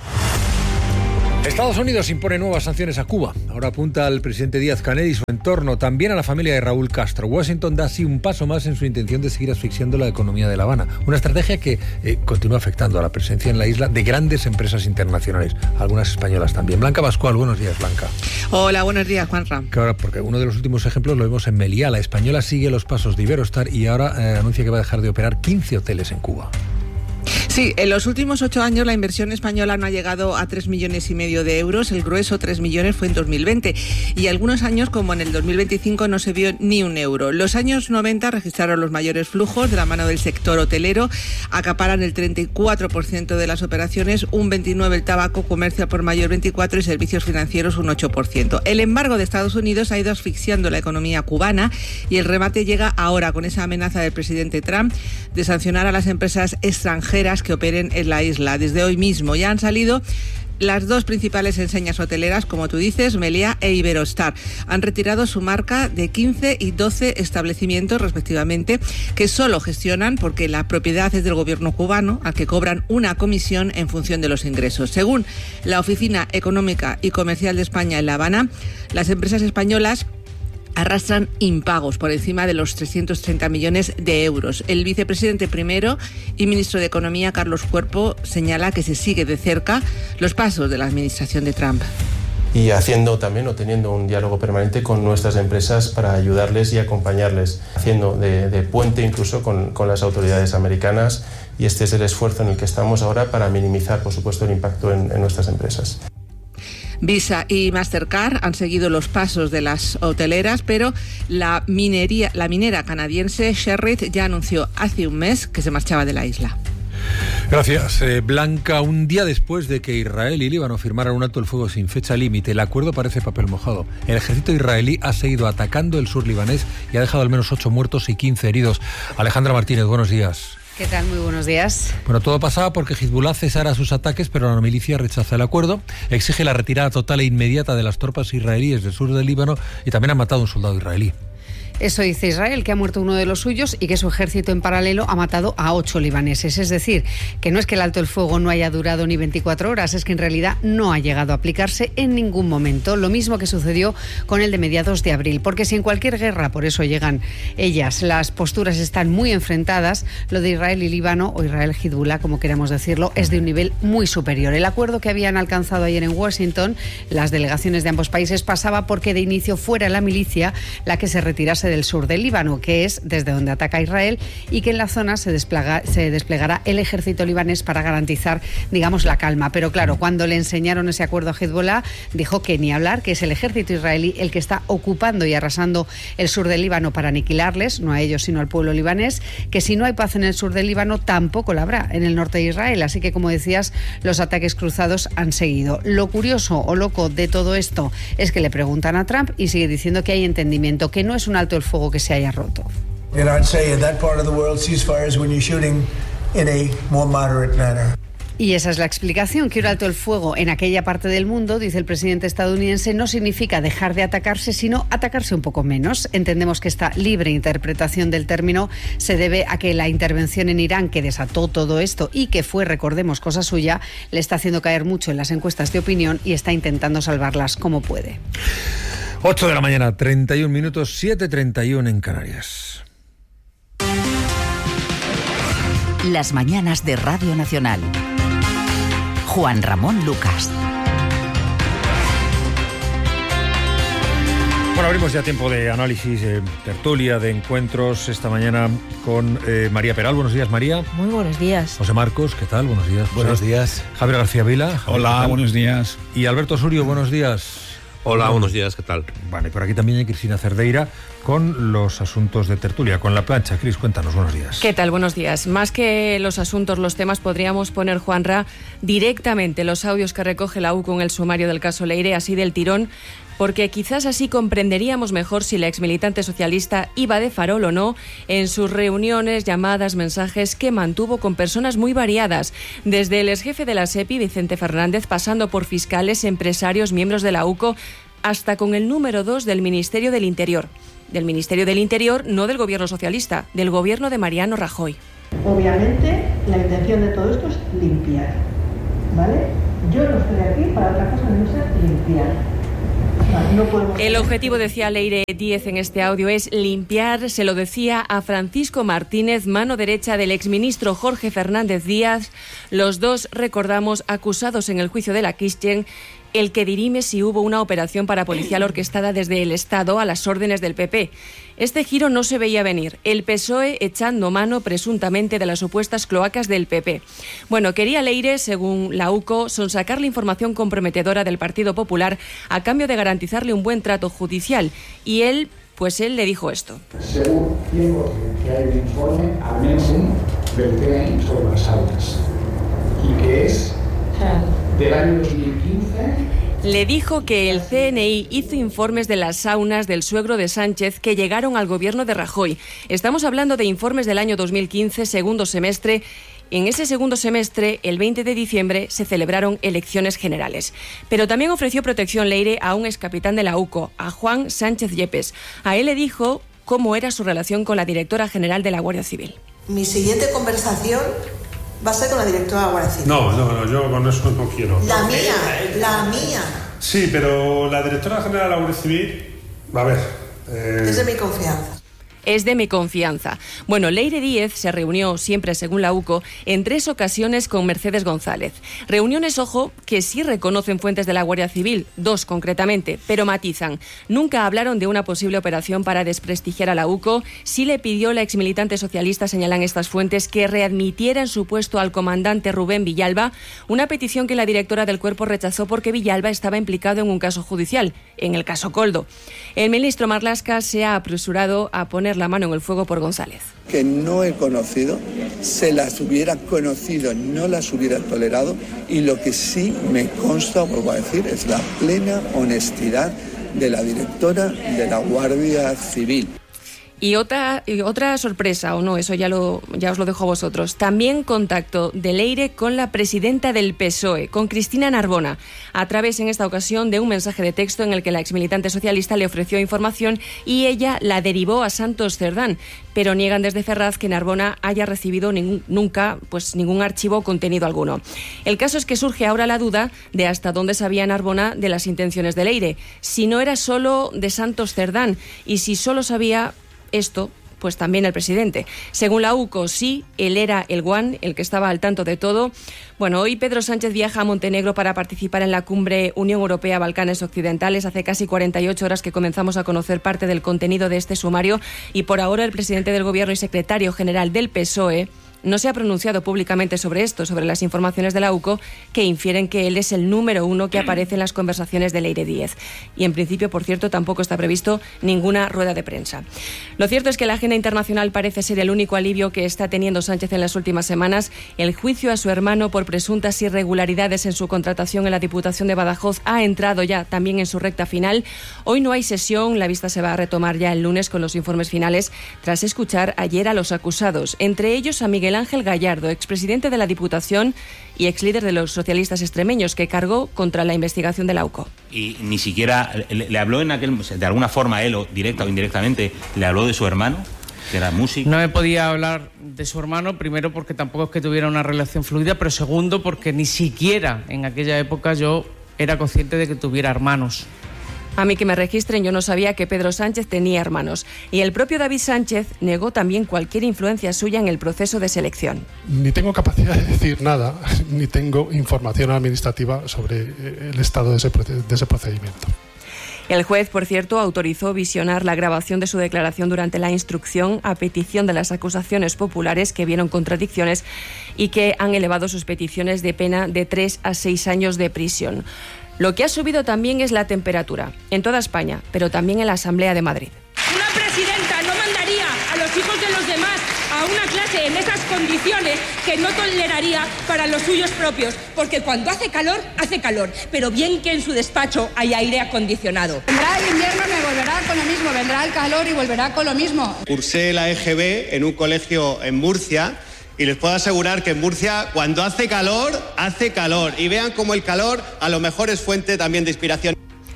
Estados Unidos impone nuevas sanciones a Cuba. Ahora apunta al presidente Díaz-Canel y su entorno, también a la familia de Raúl Castro. Washington da así un paso más en su intención de seguir asfixiando la economía de La Habana. Una estrategia que eh, continúa afectando a la presencia en la isla de grandes empresas internacionales, algunas españolas también. Blanca Pascual, buenos días, Blanca. Hola, buenos días, Juanra. Claro, porque uno de los últimos ejemplos lo vemos en Meliá. La española sigue los pasos de Iberostar y ahora eh, anuncia que va a dejar de operar quince hoteles en Cuba. Sí, en los últimos ocho años la inversión española no ha llegado a tres millones y medio de euros. El grueso, tres millones, fue en dos mil veinte. Y algunos años, como en el dos mil veinticinco, no se vio ni un euro. Los años noventa registraron los mayores flujos de la mano del sector hotelero. Acaparan el treinta y cuatro por ciento de las operaciones, un veintinueve por ciento el tabaco, comercio por mayor veinticuatro por ciento y servicios financieros un ocho por ciento. El embargo de Estados Unidos ha ido asfixiando la economía cubana y el remate llega ahora con esa amenaza del presidente Trump de sancionar a las empresas extranjeras que operen en la isla. Desde hoy mismo ya han salido las dos principales enseñas hoteleras, como tú dices, Meliá e Iberostar. Han retirado su marca de quince y doce establecimientos, respectivamente, que solo gestionan porque la propiedad es del gobierno cubano, al que cobran una comisión en función de los ingresos. Según la Oficina Económica y Comercial de España en La Habana, las empresas españolas arrastran impagos por encima de los trescientos treinta millones de euros. El vicepresidente primero y ministro de Economía, Carlos Cuerpo, señala que se sigue de cerca los pasos de la administración de Trump. Y haciendo también o teniendo un diálogo permanente con nuestras empresas para ayudarles y acompañarles, haciendo de, de puente incluso con, con las autoridades americanas, y este es el esfuerzo en el que estamos ahora para minimizar, por supuesto, el impacto en, en nuestras empresas. Visa y Mastercard han seguido los pasos de las hoteleras, pero la minería, la minera canadiense Sherritt ya anunció hace un mes que se marchaba de la isla. Gracias, eh, Blanca. Un día después de que Israel y Líbano firmaran un alto el fuego sin fecha límite, el acuerdo parece papel mojado. El ejército israelí ha seguido atacando el sur libanés y ha dejado al menos ocho muertos y quince heridos. Alejandra Martínez, buenos días. ¿Qué tal? Muy buenos días. Bueno, todo pasaba porque Hezbollah cesara sus ataques, pero la milicia rechaza el acuerdo, exige la retirada total e inmediata de las tropas israelíes del sur del Líbano y también ha matado a un soldado israelí. Eso dice Israel, que ha muerto uno de los suyos y que su ejército en paralelo ha matado a ocho libaneses. Es decir, que no es que el alto el fuego no haya durado ni veinticuatro horas, es que en realidad no ha llegado a aplicarse en ningún momento. Lo mismo que sucedió con el de mediados de abril. Porque si en cualquier guerra, por eso llegan ellas, las posturas están muy enfrentadas, lo de Israel y Líbano, o Israel-Hezbollah, como queramos decirlo, es de un nivel muy superior. El acuerdo que habían alcanzado ayer en Washington, las delegaciones de ambos países, pasaba porque de inicio fuera la milicia la que se retirase del sur del Líbano, que es desde donde ataca Israel, y que en la zona se, desplega, se desplegará el ejército libanés para garantizar, digamos, la calma. Pero claro, cuando le enseñaron ese acuerdo a Hezbollah, dijo que ni hablar, que es el ejército israelí el que está ocupando y arrasando el sur del Líbano para aniquilarles, no a ellos sino al pueblo libanés, que si no hay paz en el sur del Líbano tampoco la habrá en el norte de Israel. Así que, como decías, los ataques cruzados han seguido. Lo curioso o loco de todo esto es que le preguntan a Trump y sigue diciendo que hay entendimiento, que no es un alto el fuego que se haya roto. Y esa es la explicación, que un alto el fuego en aquella parte del mundo, dice el presidente estadounidense, no significa dejar de atacarse, sino atacarse un poco menos. Entendemos que esta libre interpretación del término se debe a que la intervención en Irán, que desató todo esto y que fue, recordemos, cosa suya, le está haciendo caer mucho en las encuestas de opinión y está intentando salvarlas como puede. ocho de la mañana, treinta y un minutos, siete treinta y uno en Canarias. Las mañanas de Radio Nacional. Juan Ramón Lucas. Bueno, abrimos ya tiempo de análisis, eh, tertulia, de encuentros esta mañana con eh, María Peral. Buenos días, María. Muy buenos días. José Marcos, ¿qué tal? Buenos días. José. Buenos días. Javier García Vila. Hola, buenos días. Y Alberto Surio, buenos días. Hola, buenos días, ¿qué tal? Vale, por aquí también hay Cristina Cerdeira con los asuntos de tertulia, con la plancha. Cris, cuéntanos, buenos días. ¿Qué tal? Buenos días. Más que los asuntos, los temas, podríamos poner, Juanra, directamente los audios que recoge la U C O en el sumario del caso Leire, así del tirón, porque quizás así comprenderíamos mejor si la exmilitante socialista iba de farol o no en sus reuniones, llamadas, mensajes que mantuvo con personas muy variadas, desde el exjefe de la SEPI, Vicente Fernández, pasando por fiscales, empresarios, miembros de la U C O, hasta con el número dos del Ministerio del Interior. Del Ministerio del Interior, no del gobierno socialista, del gobierno de Mariano Rajoy. Obviamente, la intención de todo esto es limpiar, ¿vale? Yo no estoy aquí para otra cosa que no sea limpiar. No el objetivo, decía Leire Díez en este audio, es limpiar. Se lo decía a Francisco Martínez, mano derecha del exministro Jorge Fernández Díaz. Los dos, recordamos, acusados en el juicio de la Christian, el que dirime si hubo una operación parapolicial orquestada desde el Estado a las órdenes del P P. Este giro no se veía venir. El P S O E echando mano presuntamente de las supuestas cloacas del P P. Bueno, quería Leire, según la U C O, sonsacar la información comprometedora del Partido Popular a cambio de garantizarle un buen trato judicial. Y él, pues él le dijo esto. Según tengo que hay un informe, al menos un, del T N I sobre las aulas. Y que es del año dos mil quince. Le dijo que el C N I hizo informes de las saunas del suegro de Sánchez que llegaron al gobierno de Rajoy. Estamos hablando de informes del año dos mil quince, segundo semestre. En ese segundo semestre, el veinte de diciembre, se celebraron elecciones generales. Pero también ofreció protección Leire a un excapitán de la U C O, a Juan Sánchez Yepes. A él le dijo cómo era su relación con la directora general de la Guardia Civil. Mi siguiente conversación va a ser con la directora de la Guardia Civil. No, no, no, yo con eso no quiero. La mía, la mía. Sí, pero la directora general de la Guardia Civil, a ver... Eh... Es de mi confianza. Es de mi confianza. Bueno, Leire Díez se reunió, siempre según la U C O, en tres ocasiones con Mercedes González. Reuniones, ojo, que sí reconocen fuentes de la Guardia Civil, dos concretamente, pero matizan. Nunca hablaron de una posible operación para desprestigiar a la U C O. Sí le pidió la exmilitante socialista, señalan estas fuentes, que readmitiera en su puesto al comandante Rubén Villalba, una petición que la directora del cuerpo rechazó porque Villalba estaba implicado en un caso judicial, en el caso Koldo. El ministro Marlaska se ha apresurado a poner la mano en el fuego por González. Que no he conocido, se las hubiera conocido, no las hubiera tolerado, y lo que sí me consta, vuelvo a decir, es la plena honestidad de la directora de la Guardia Civil. Y otra, y otra sorpresa, o no, eso ya, lo, ya os lo dejo a vosotros. También contacto de Leire con la presidenta del P S O E, con Cristina Narbona, a través en esta ocasión de un mensaje de texto en el que la exmilitante socialista le ofreció información y ella la derivó a Santos Cerdán. Pero niegan desde Ferraz que Narbona haya recibido ningún, nunca pues, ningún archivo o contenido alguno. El caso es que surge ahora la duda de hasta dónde sabía Narbona de las intenciones de Leire, si no era solo de Santos Cerdán y si solo sabía esto, pues también el presidente. Según la U C O, sí, él era el guan, el que estaba al tanto de todo. Bueno, hoy Pedro Sánchez viaja a Montenegro para participar en la cumbre Unión Europea-Balcanes Occidentales. Hace casi cuarenta y ocho horas que comenzamos a conocer parte del contenido de este sumario y por ahora el presidente del Gobierno y secretario general del P S O E no se ha pronunciado públicamente sobre esto, sobre las informaciones de la U C O que infieren que él es el número uno que aparece en las conversaciones de Leire Díez. Y en principio, por cierto, tampoco está previsto ninguna rueda de prensa. Lo cierto es que la agenda internacional parece ser el único alivio que está teniendo Sánchez en las últimas semanas. El juicio a su hermano por presuntas irregularidades en su contratación en la Diputación de Badajoz ha entrado ya también en su recta final. Hoy no hay sesión, la vista se va a retomar ya el lunes con los informes finales, tras escuchar ayer a los acusados, entre ellos a Miguel Ángel Gallardo, expresidente de la Diputación y exlíder de los socialistas extremeños, que cargó contra la investigación de la U C O. Y ni siquiera le, le habló en aquel, de alguna forma él, o directa o indirectamente, le habló de su hermano, que era músico. No me podía hablar de su hermano, primero porque tampoco es que tuviera una relación fluida, pero segundo porque ni siquiera en aquella época yo era consciente de que tuviera hermanos. A mí que me registren, yo no sabía que Pedro Sánchez tenía hermanos. Y el propio David Sánchez negó también cualquier influencia suya en el proceso de selección. Ni tengo capacidad de decir nada, ni tengo información administrativa sobre el estado de ese, de ese procedimiento. El juez, por cierto, autorizó visionar la grabación de su declaración durante la instrucción a petición de las acusaciones populares que vieron contradicciones y que han elevado sus peticiones de pena de tres a seis años de prisión. Lo que ha subido también es la temperatura, en toda España, pero también en la Asamblea de Madrid. Una presidenta no mandaría a los hijos de los demás a una clase en esas condiciones que no toleraría para los suyos propios, porque cuando hace calor, hace calor, pero bien que en su despacho hay aire acondicionado. Vendrá el invierno y me volverá con lo mismo, vendrá el calor y volverá con lo mismo. Cursé la E G B en un colegio en Murcia. Y les puedo asegurar que en Murcia, cuando hace calor, hace calor. Y vean cómo el calor a lo mejor es fuente también de inspiración.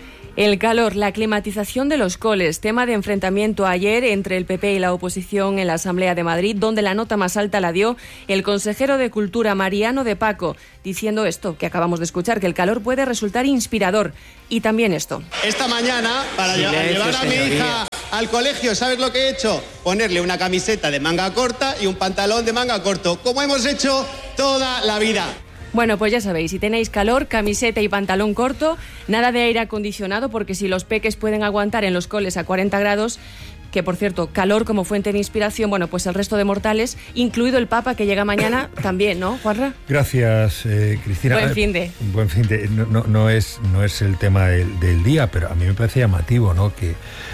El calor, la climatización de los coles, tema de enfrentamiento ayer entre el P P y la oposición en la Asamblea de Madrid, donde la nota más alta la dio el consejero de Cultura, Mariano de Paco, diciendo esto que acabamos de escuchar, que el calor puede resultar inspirador. Y también esto. Esta mañana, para Silencio, llevar a mi señoría. hija al colegio, ¿sabes lo que he hecho? Ponerle una camiseta de manga corta y un pantalón de manga corto, como hemos hecho toda la vida. Bueno, pues ya sabéis, si tenéis calor, camiseta y pantalón corto, nada de aire acondicionado, porque si los peques pueden aguantar en los coles a cuarenta grados, que por cierto, calor como fuente de inspiración, bueno, pues el resto de mortales, incluido el Papa que llega mañana, también, ¿no, Juanra? Gracias, eh, Cristina. Buen fin de. Buen fin de. No, no, no, es, no es el tema del, del día, pero a mí me parece llamativo, ¿no? Que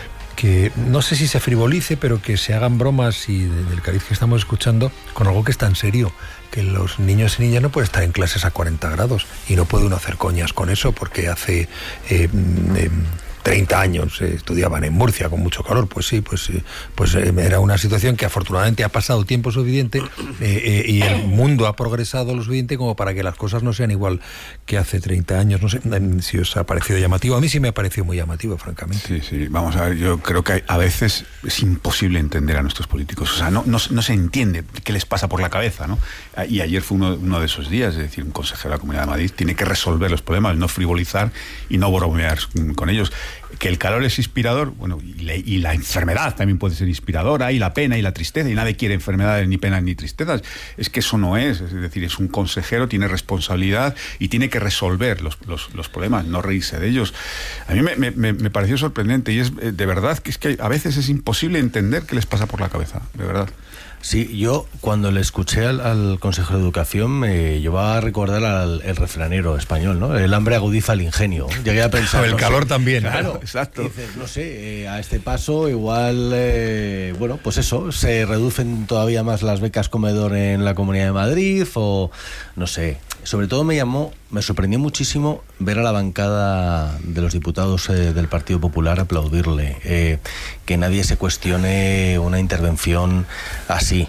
que no sé si se frivolice, pero que se hagan bromas y de, del cariz que estamos escuchando con algo que es tan serio, que los niños y niñas no pueden estar en clases a cuarenta grados y no puede uno hacer coñas con eso porque hace eh, eh, treinta años eh, estudiaban en Murcia con mucho calor. Pues sí, pues, eh, pues eh, era una situación que afortunadamente ha pasado tiempo suficiente eh, eh, y el mundo ha progresado lo suficiente como para que las cosas no sean igual que hace treinta años. No sé si os ha parecido llamativo. A mí sí me ha parecido muy llamativo, francamente. Sí, sí, vamos a ver, yo creo que a veces es imposible entender a nuestros políticos. O sea, no, no, no se entiende qué les pasa por la cabeza, ¿no? Y ayer fue uno, uno de esos días, es decir, un consejero de la Comunidad de Madrid tiene que resolver los problemas, no frivolizar y no bromear con ellos. Que el calor es inspirador, bueno, y la, y la enfermedad también puede ser inspiradora, y la pena y la tristeza, y nadie quiere enfermedades, ni penas, ni tristezas. Es que eso no es, es decir, es un consejero, tiene responsabilidad y tiene que resolver los, los, los problemas, no reírse de ellos. A mí me, me, me pareció sorprendente, y es de verdad que es que a veces es imposible entender qué les pasa por la cabeza, de verdad. Sí, yo cuando le escuché al, al consejero de Educación me llevaba a recordar al el refranero español, ¿no? El hambre agudiza el ingenio. Llegué a pensar... el no calor sé, también. Claro, exacto. Dices, no sé, eh, a este paso igual, eh, bueno, pues eso, se reducen todavía más las becas comedor en la Comunidad de Madrid o, no sé, Sobre todo me llamó, me sorprendió muchísimo ver a la bancada de los diputados eh, del Partido Popular aplaudirle, eh, que nadie se cuestione una intervención así.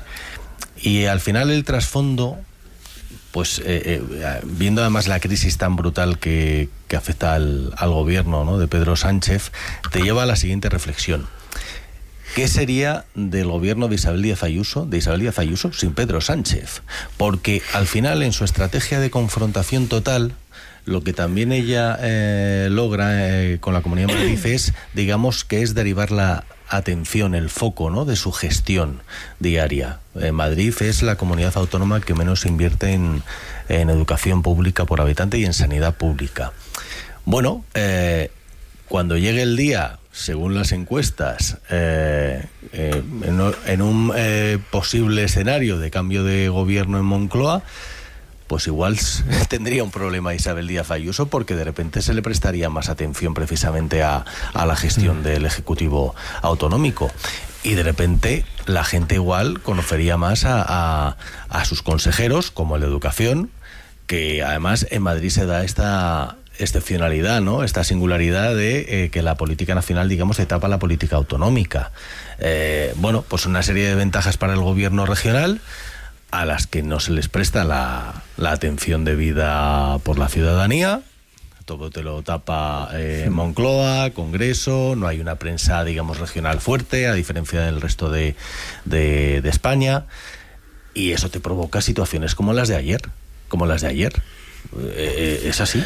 Y al final el trasfondo, pues eh, eh, viendo además la crisis tan brutal que, que afecta al, al gobierno, ¿no?, de Pedro Sánchez, te lleva a la siguiente reflexión. ¿Qué sería del gobierno de Isabel Díaz Ayuso, de Isabel Díaz Ayuso sin Pedro Sánchez? Porque al final, en su estrategia de confrontación total, lo que también ella eh, logra eh, con la Comunidad de Madrid es, digamos, que es derivar la atención, el foco, ¿no?, de su gestión diaria. Eh, Madrid es la comunidad autónoma que menos invierte en, en educación pública por habitante y en sanidad pública. Bueno, eh, cuando llegue el día, según las encuestas, eh, eh, en, en un eh, posible escenario de cambio de gobierno en Moncloa, pues igual tendría un problema Isabel Díaz Ayuso, porque de repente se le prestaría más atención precisamente a, a la gestión del Ejecutivo autonómico. Y de repente la gente igual conocería más a, a, a sus consejeros, como el de Educación, que además en Madrid se da esta excepcionalidad, ¿no?, esta singularidad de eh, que la política nacional, digamos, se tapa la política autonómica. Eh, bueno, pues una serie de ventajas para el gobierno regional a las que no se les presta la, la atención debida por la ciudadanía. Todo te lo tapa eh, Moncloa, Congreso, no hay una prensa, digamos, regional fuerte, a diferencia del resto de, de, de España, y eso te provoca situaciones como las de ayer, como las de ayer. Eh, ¿Es así?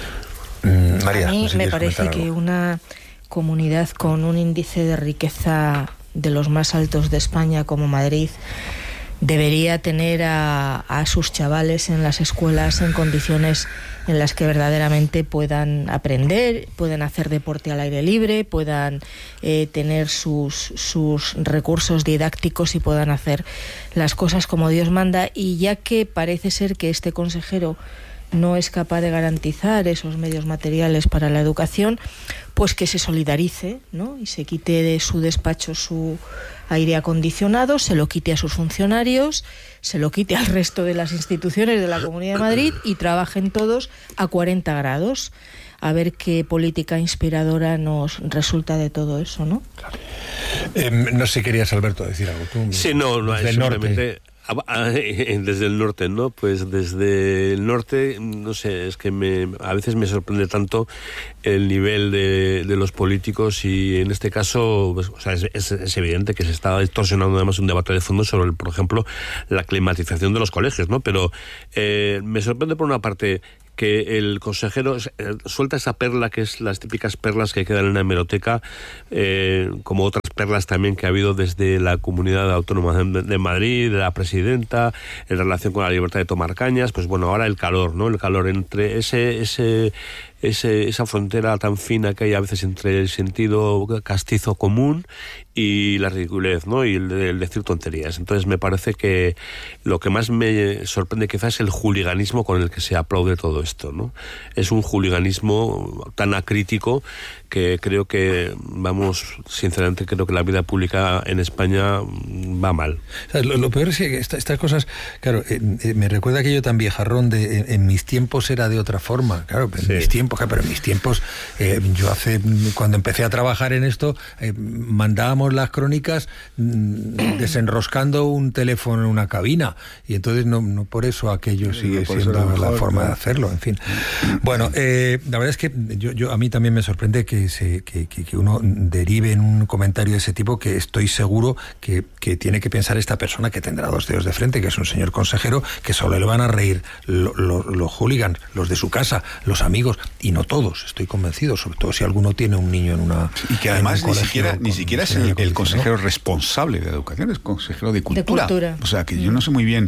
Mm, María, a mí no sé si me quieres parece comentar que algo. una comunidad con un índice de riqueza de los más altos de España como Madrid debería tener a, a sus chavales en las escuelas en condiciones en las que verdaderamente puedan aprender, puedan hacer deporte al aire libre, puedan eh, tener sus, sus recursos didácticos y puedan hacer las cosas como Dios manda. Y ya que parece ser que este consejero no es capaz de garantizar esos medios materiales para la educación, pues que se solidarice, ¿no?, y se quite de su despacho su aire acondicionado, se lo quite a sus funcionarios, se lo quite al resto de las instituciones de la Comunidad de Madrid y trabajen todos a cuarenta grados. A ver qué política inspiradora nos resulta de todo eso, ¿no? Claro. Eh, no sé, querías, Alberto, decir algo tú. Sí, no, no, Del simplemente... Desde el norte, ¿no? Pues desde el norte, no sé, es que me, a veces me sorprende tanto el nivel de, de los políticos, y en este caso, pues, o sea, es, es, es evidente que se está distorsionando además un debate de fondo sobre, el, por ejemplo, la climatización de los colegios, ¿no? Pero eh, me sorprende por una parte que el consejero suelta esa perla, que es las típicas perlas que quedan en la hemeroteca, eh, como otras perlas también que ha habido desde la Comunidad Autónoma de, de Madrid, de la presidenta, en relación con la libertad de tomar cañas. Pues bueno, ahora el calor, ¿no? El calor entre ese... ese Ese, esa frontera tan fina que hay a veces entre el sentido castizo común y la ridiculez, ¿no?, y el, el decir tonterías. Entonces me parece que lo que más me sorprende quizás es el juliganismo con el que se aplaude todo esto, ¿no? Es un juliganismo tan acrítico que creo que, vamos, sinceramente creo que la vida pública en España va mal. Lo, lo peor es que esta, estas cosas, claro, eh, eh, me recuerda aquello tan viejarrón de en, en mis tiempos era de otra forma, claro, en sí. mis tiempos, pero en mis tiempos, eh, yo hace, cuando empecé a trabajar en esto, eh, mandábamos las crónicas mm, desenroscando un teléfono en una cabina, y entonces no, no por eso aquello sigue no siendo mejor, la forma, ¿no?, de hacerlo, en fin. Bueno, eh, la verdad es que yo, yo a mí también me sorprende que Se, que, que, que uno derive en un comentario de ese tipo, que estoy seguro que, que tiene que pensar esta persona, que tendrá dos dedos de frente, que es un señor consejero, que solo le van a reír lo, lo, los hooligans, los de su casa, los amigos, y no todos, estoy convencido, sobre todo si alguno tiene un niño en una... Y que además ni siquiera, ni siquiera es el, el consejero responsable de educación, es consejero de cultura. De cultura. O sea, que yo no sé muy bien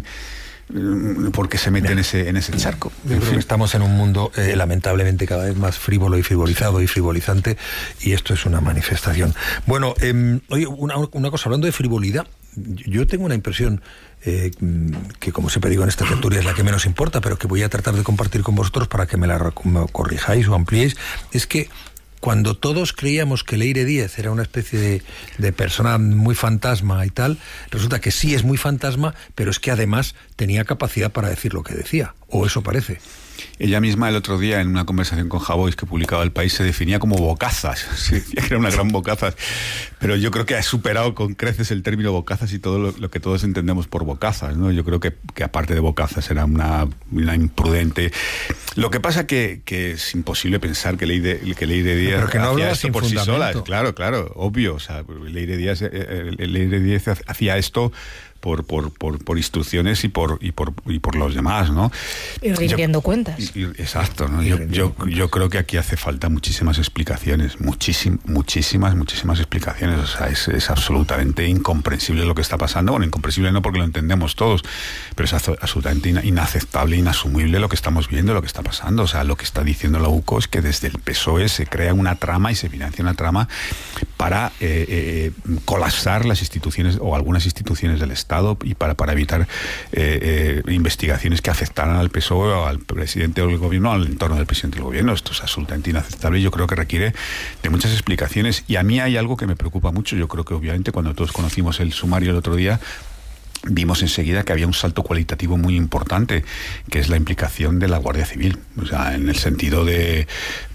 por qué se mete en ese, en ese charco. Yo creo que estamos en un mundo eh, lamentablemente cada vez más frívolo y frivolizado y frivolizante, y esto es una manifestación. Bueno, eh, oye, una, una cosa, hablando de frivolidad, yo tengo una impresión eh, que, como siempre digo en esta tertulia, es la que menos importa, pero que voy a tratar de compartir con vosotros para que me la me corrijáis o ampliéis, es que cuando todos creíamos que Leire Díez era una especie de, de persona muy fantasma y tal, resulta que sí es muy fantasma, pero es que además tenía capacidad para decir lo que decía, o eso parece. Ella misma el otro día en una conversación con Javois que publicaba El País se definía como bocazas, se decía que era una gran bocazas, pero yo creo que ha superado con creces el término bocazas y todo lo, lo que todos entendemos por bocazas, ¿no? Yo creo que, que aparte de bocazas era una, una imprudente. Lo que pasa que, que es imposible pensar que Leire, que Leire Díaz pero que no hacía esto por fundamento. sí sola, claro, claro, obvio, o sea, Leire Díaz, eh, Leire Díaz hacía esto Por, por, por, por instrucciones y por y por y por los demás, ¿no? Y rindiendo yo, cuentas. Y, y, exacto, ¿no? Yo, yo, yo creo que aquí hace falta muchísimas explicaciones, muchísim, muchísimas, muchísimas explicaciones. O sea, es, es absolutamente incomprensible lo que está pasando. Bueno, incomprensible no porque lo entendemos todos, pero es absolutamente inaceptable, inasumible lo que estamos viendo, lo que está pasando. O sea, lo que está diciendo la U C O es que desde el P S O E se crea una trama y se financia una trama para eh, eh, colapsar las instituciones o algunas instituciones del Estado y para, para evitar eh, eh, investigaciones que afectaran al P S O E o al presidente del gobierno, al entorno del presidente del gobierno. Esto es absolutamente inaceptable y yo creo que requiere de muchas explicaciones. Y a mí hay algo que me preocupa mucho. Yo creo que obviamente cuando todos conocimos el sumario el otro día, vimos enseguida que había un salto cualitativo muy importante, que es la implicación de la Guardia Civil, o sea, en el sentido de...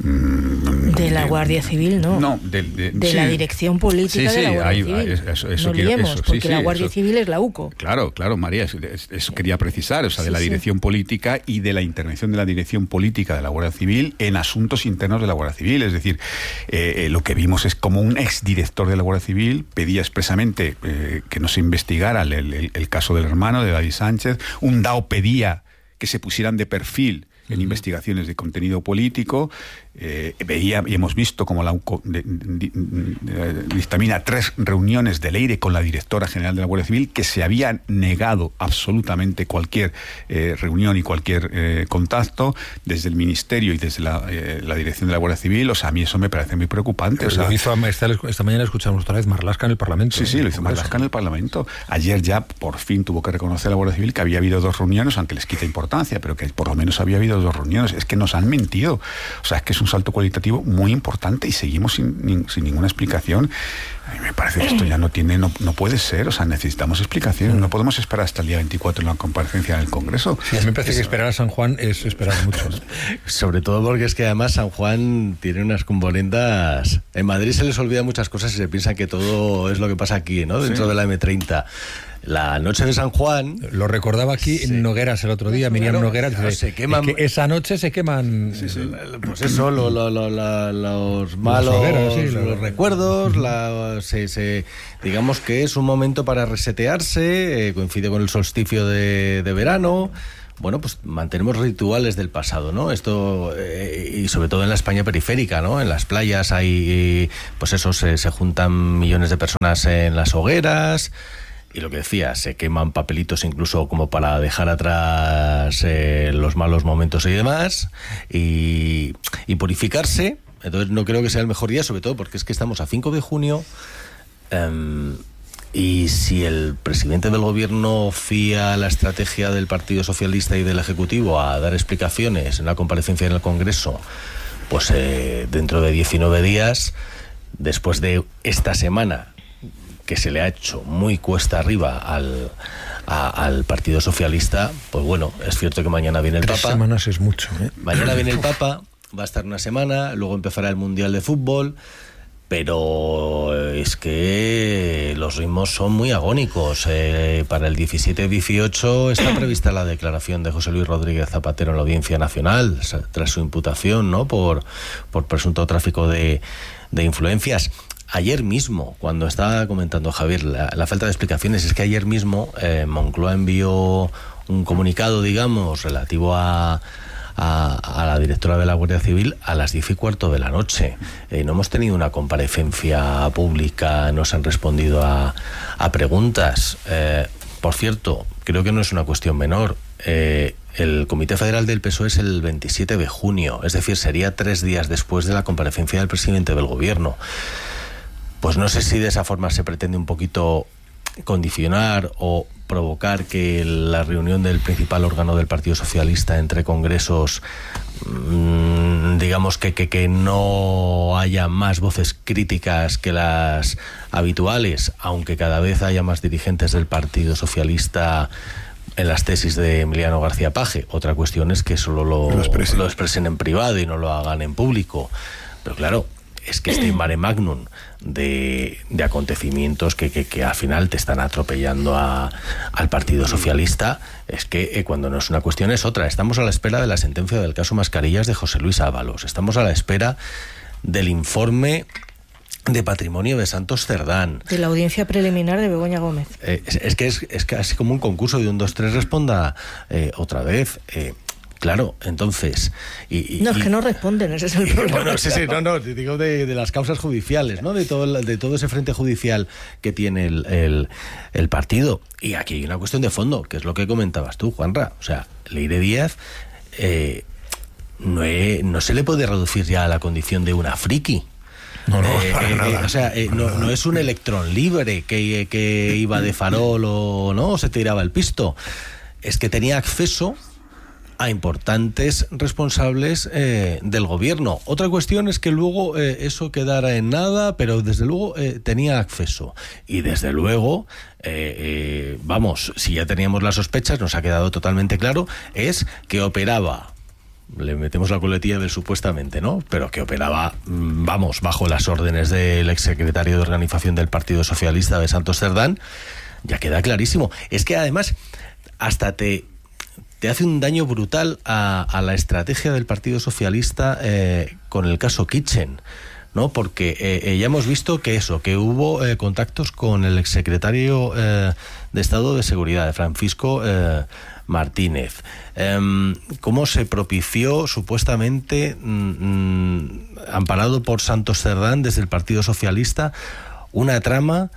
Mmm, de la de, Guardia Civil, no. No, de, de, de sí. la dirección política sí, sí, de la Guardia hay, Civil. Eso, eso no quiero, liemos, eso, porque sí, la sí, Guardia eso, Civil es la U C O. Claro, claro, María, eso, eso quería precisar, o sea, sí, de la sí. dirección política y de la intervención de la dirección política de la Guardia Civil en asuntos internos de la Guardia Civil. Es decir, eh, eh, lo que vimos es como un exdirector de la Guardia Civil pedía expresamente eh, que no se investigara el, el, el caso del hermano de David Sánchez. Un D A O pedía que se pusieran de perfil en uh-huh. investigaciones de contenido político. Eh, veía y hemos visto como la U C O de, de, de, de, dictamina tres reuniones de Leire con la directora general de la Guardia Civil, que se habían negado absolutamente cualquier eh, reunión y cualquier eh, contacto desde el ministerio y desde la, eh, la dirección de la Guardia Civil. O sea, a mí eso me parece muy preocupante. O sea, lo hizo esta, esta mañana escuchamos otra vez Marlaska en el Parlamento. Sí, sí, lo hizo Marlaska en el Parlamento. Ayer ya por fin tuvo que reconocer la Guardia Civil que había habido dos reuniones, aunque les quita importancia, pero que por lo menos había habido dos reuniones. Es que nos han mentido. O sea, es que es un salto cualitativo muy importante y seguimos sin, sin ninguna explicación. A mí me parece que esto ya no tiene, no, no puede ser. O sea, necesitamos explicaciones. No podemos esperar hasta el día veinticuatro en la comparecencia en el Congreso. Sí, a mí me parece que esperar a San Juan es esperar mucho, ¿no? Sobre todo porque es que además San Juan tiene unas componendas. En Madrid se les olvida muchas cosas y se piensan que todo es lo que pasa aquí, ¿no? Dentro sí. de la eme treinta. La noche de San Juan... Lo recordaba aquí sí. en Nogueras el otro día, Miriam claro, Nogueras. Claro, se queman... que esa noche se queman... Sí, sí. Pues eso, lo, lo, lo, lo, los malos hogueras, sí, los, los recuerdos, la, se, se, digamos que es un momento para resetearse, eh, coincide con el solsticio de, de verano... Bueno, pues mantenemos rituales del pasado, ¿no? Esto, eh, y sobre todo en la España periférica, ¿no? En las playas hay, pues eso, se, se juntan millones de personas en las hogueras... Y lo que decía, se queman papelitos incluso como para dejar atrás eh, los malos momentos y demás, y, y purificarse. Entonces no creo que sea el mejor día, sobre todo porque es que estamos a cinco de junio, um, y si el presidente del gobierno fía la estrategia del Partido Socialista y del Ejecutivo a dar explicaciones en la comparecencia en el Congreso, pues eh, dentro de diecinueve días, después de esta semana que se le ha hecho muy cuesta arriba al, a, al Partido Socialista, pues bueno, es cierto que mañana viene el Tres Papa. semanas es mucho, ¿eh? Mañana viene el Papa, va a estar una semana, luego empezará el Mundial de Fútbol, pero es que los ritmos son muy agónicos. Eh, para el diecisiete dieciocho está prevista la declaración de José Luis Rodríguez Zapatero en la Audiencia Nacional, tras su imputación, ¿no?, por, por presunto tráfico de, de influencias. Ayer mismo, cuando estaba comentando Javier la, la falta de explicaciones, es que ayer mismo eh, Moncloa envió un comunicado, digamos, relativo a, a, a la directora de la Guardia Civil a las diez y cuarto de la noche. Eh, no hemos tenido una comparecencia pública, no se han respondido a, a preguntas. Eh, por cierto, creo que no es una cuestión menor. Eh, el Comité Federal del P S O E es el veintisiete de junio, es decir, sería tres días después de la comparecencia del presidente del gobierno. Pues no sé si de esa forma se pretende un poquito condicionar o provocar que la reunión del principal órgano del Partido Socialista entre congresos, mmm, digamos que, que, que no haya más voces críticas que las habituales, aunque cada vez haya más dirigentes del Partido Socialista en las tesis de Emiliano García Paje. Otra cuestión es que solo lo, lo, expresen. lo expresen en privado y no lo hagan en público. Pero claro, es que este mare magnum de, de acontecimientos que, que, que al final te están atropellando a, al Partido Socialista, es que eh, cuando no es una cuestión es otra. Estamos a la espera de la sentencia del caso Mascarillas de José Luis Ábalos. Estamos a la espera del informe de patrimonio de Santos Cerdán. De la audiencia preliminar de Begoña Gómez. Eh, es, es que es, es casi como un concurso de un, dos, tres, responda eh, otra vez. Eh, claro, entonces... Y, y, no, es que no responden, ese es el problema. Bueno, sí, sí, no, no, te digo de, de las causas judiciales, ¿no? De todo, el, de todo ese frente judicial que tiene el, el, el partido. Y aquí hay una cuestión de fondo, que es lo que comentabas tú, Juanra. O sea, Leire Díaz eh, no, he, no se le puede reducir ya a la condición de una friki. No, no, eh, para eh, nada. O sea, eh, no, no es un electrón libre que, que iba de farol o no, o se tiraba el pisto. Es que tenía acceso a importantes responsables eh, del gobierno. Otra cuestión es que luego eh, eso quedara en nada, pero desde luego eh, tenía acceso. Y desde luego, eh, eh, vamos, si ya teníamos las sospechas, nos ha quedado totalmente claro, es que operaba... Le metemos la coletilla del supuestamente, ¿no? Pero que operaba, vamos, bajo las órdenes del exsecretario de Organización del Partido Socialista de Santos Cerdán, ya queda clarísimo. Es que además hasta te, te hace un daño brutal a, a la estrategia del Partido Socialista eh, con el caso Kitchen, ¿no? Porque eh, ya hemos visto que eso, que hubo eh, contactos con el exsecretario eh, de Estado de Seguridad, de Francisco eh, Martínez. Eh, cómo se propició supuestamente, mmm, amparado por Santos Cerdán desde el Partido Socialista, una trama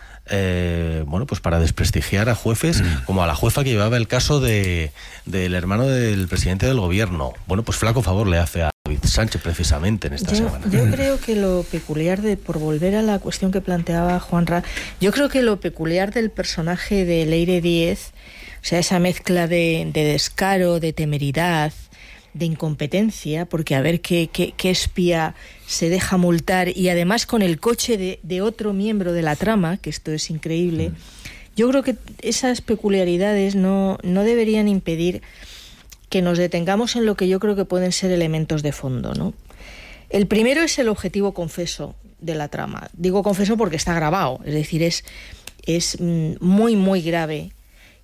eh, bueno, pues para desprestigiar a jueces, mm. como a la jueza que llevaba el caso de del hermano del presidente del gobierno. Bueno, pues flaco favor le hace a David Sánchez precisamente en esta yo, semana. Yo creo que lo peculiar de, por volver a la cuestión que planteaba Juanra, yo creo que lo peculiar del personaje de Leire Díez, o sea, esa mezcla de, de descaro, de temeridad, de incompetencia, porque a ver qué, qué, qué espía se deja multar, y además con el coche de, de otro miembro de la trama, que esto es increíble. Mm. Yo creo que esas peculiaridades no, no deberían impedir que nos detengamos en lo que yo creo que pueden ser elementos de fondo, ¿no? El primero es el objetivo confeso de la trama. Digo confeso porque está grabado, es decir, es, es muy, muy grave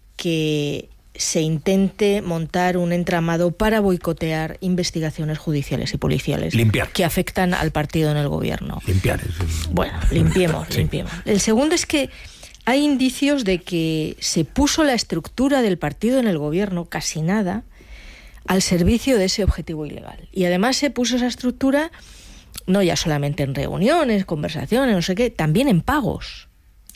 que se intente montar un entramado para boicotear investigaciones judiciales y policiales limpiar. que afectan al partido en el gobierno. Limpiar. Es... Bueno, limpiemos, sí. limpiemos. El segundo es que hay indicios de que se puso la estructura del partido en el gobierno, casi nada, al servicio de ese objetivo ilegal. Y además se puso esa estructura no ya solamente en reuniones, conversaciones, no sé qué, también en pagos.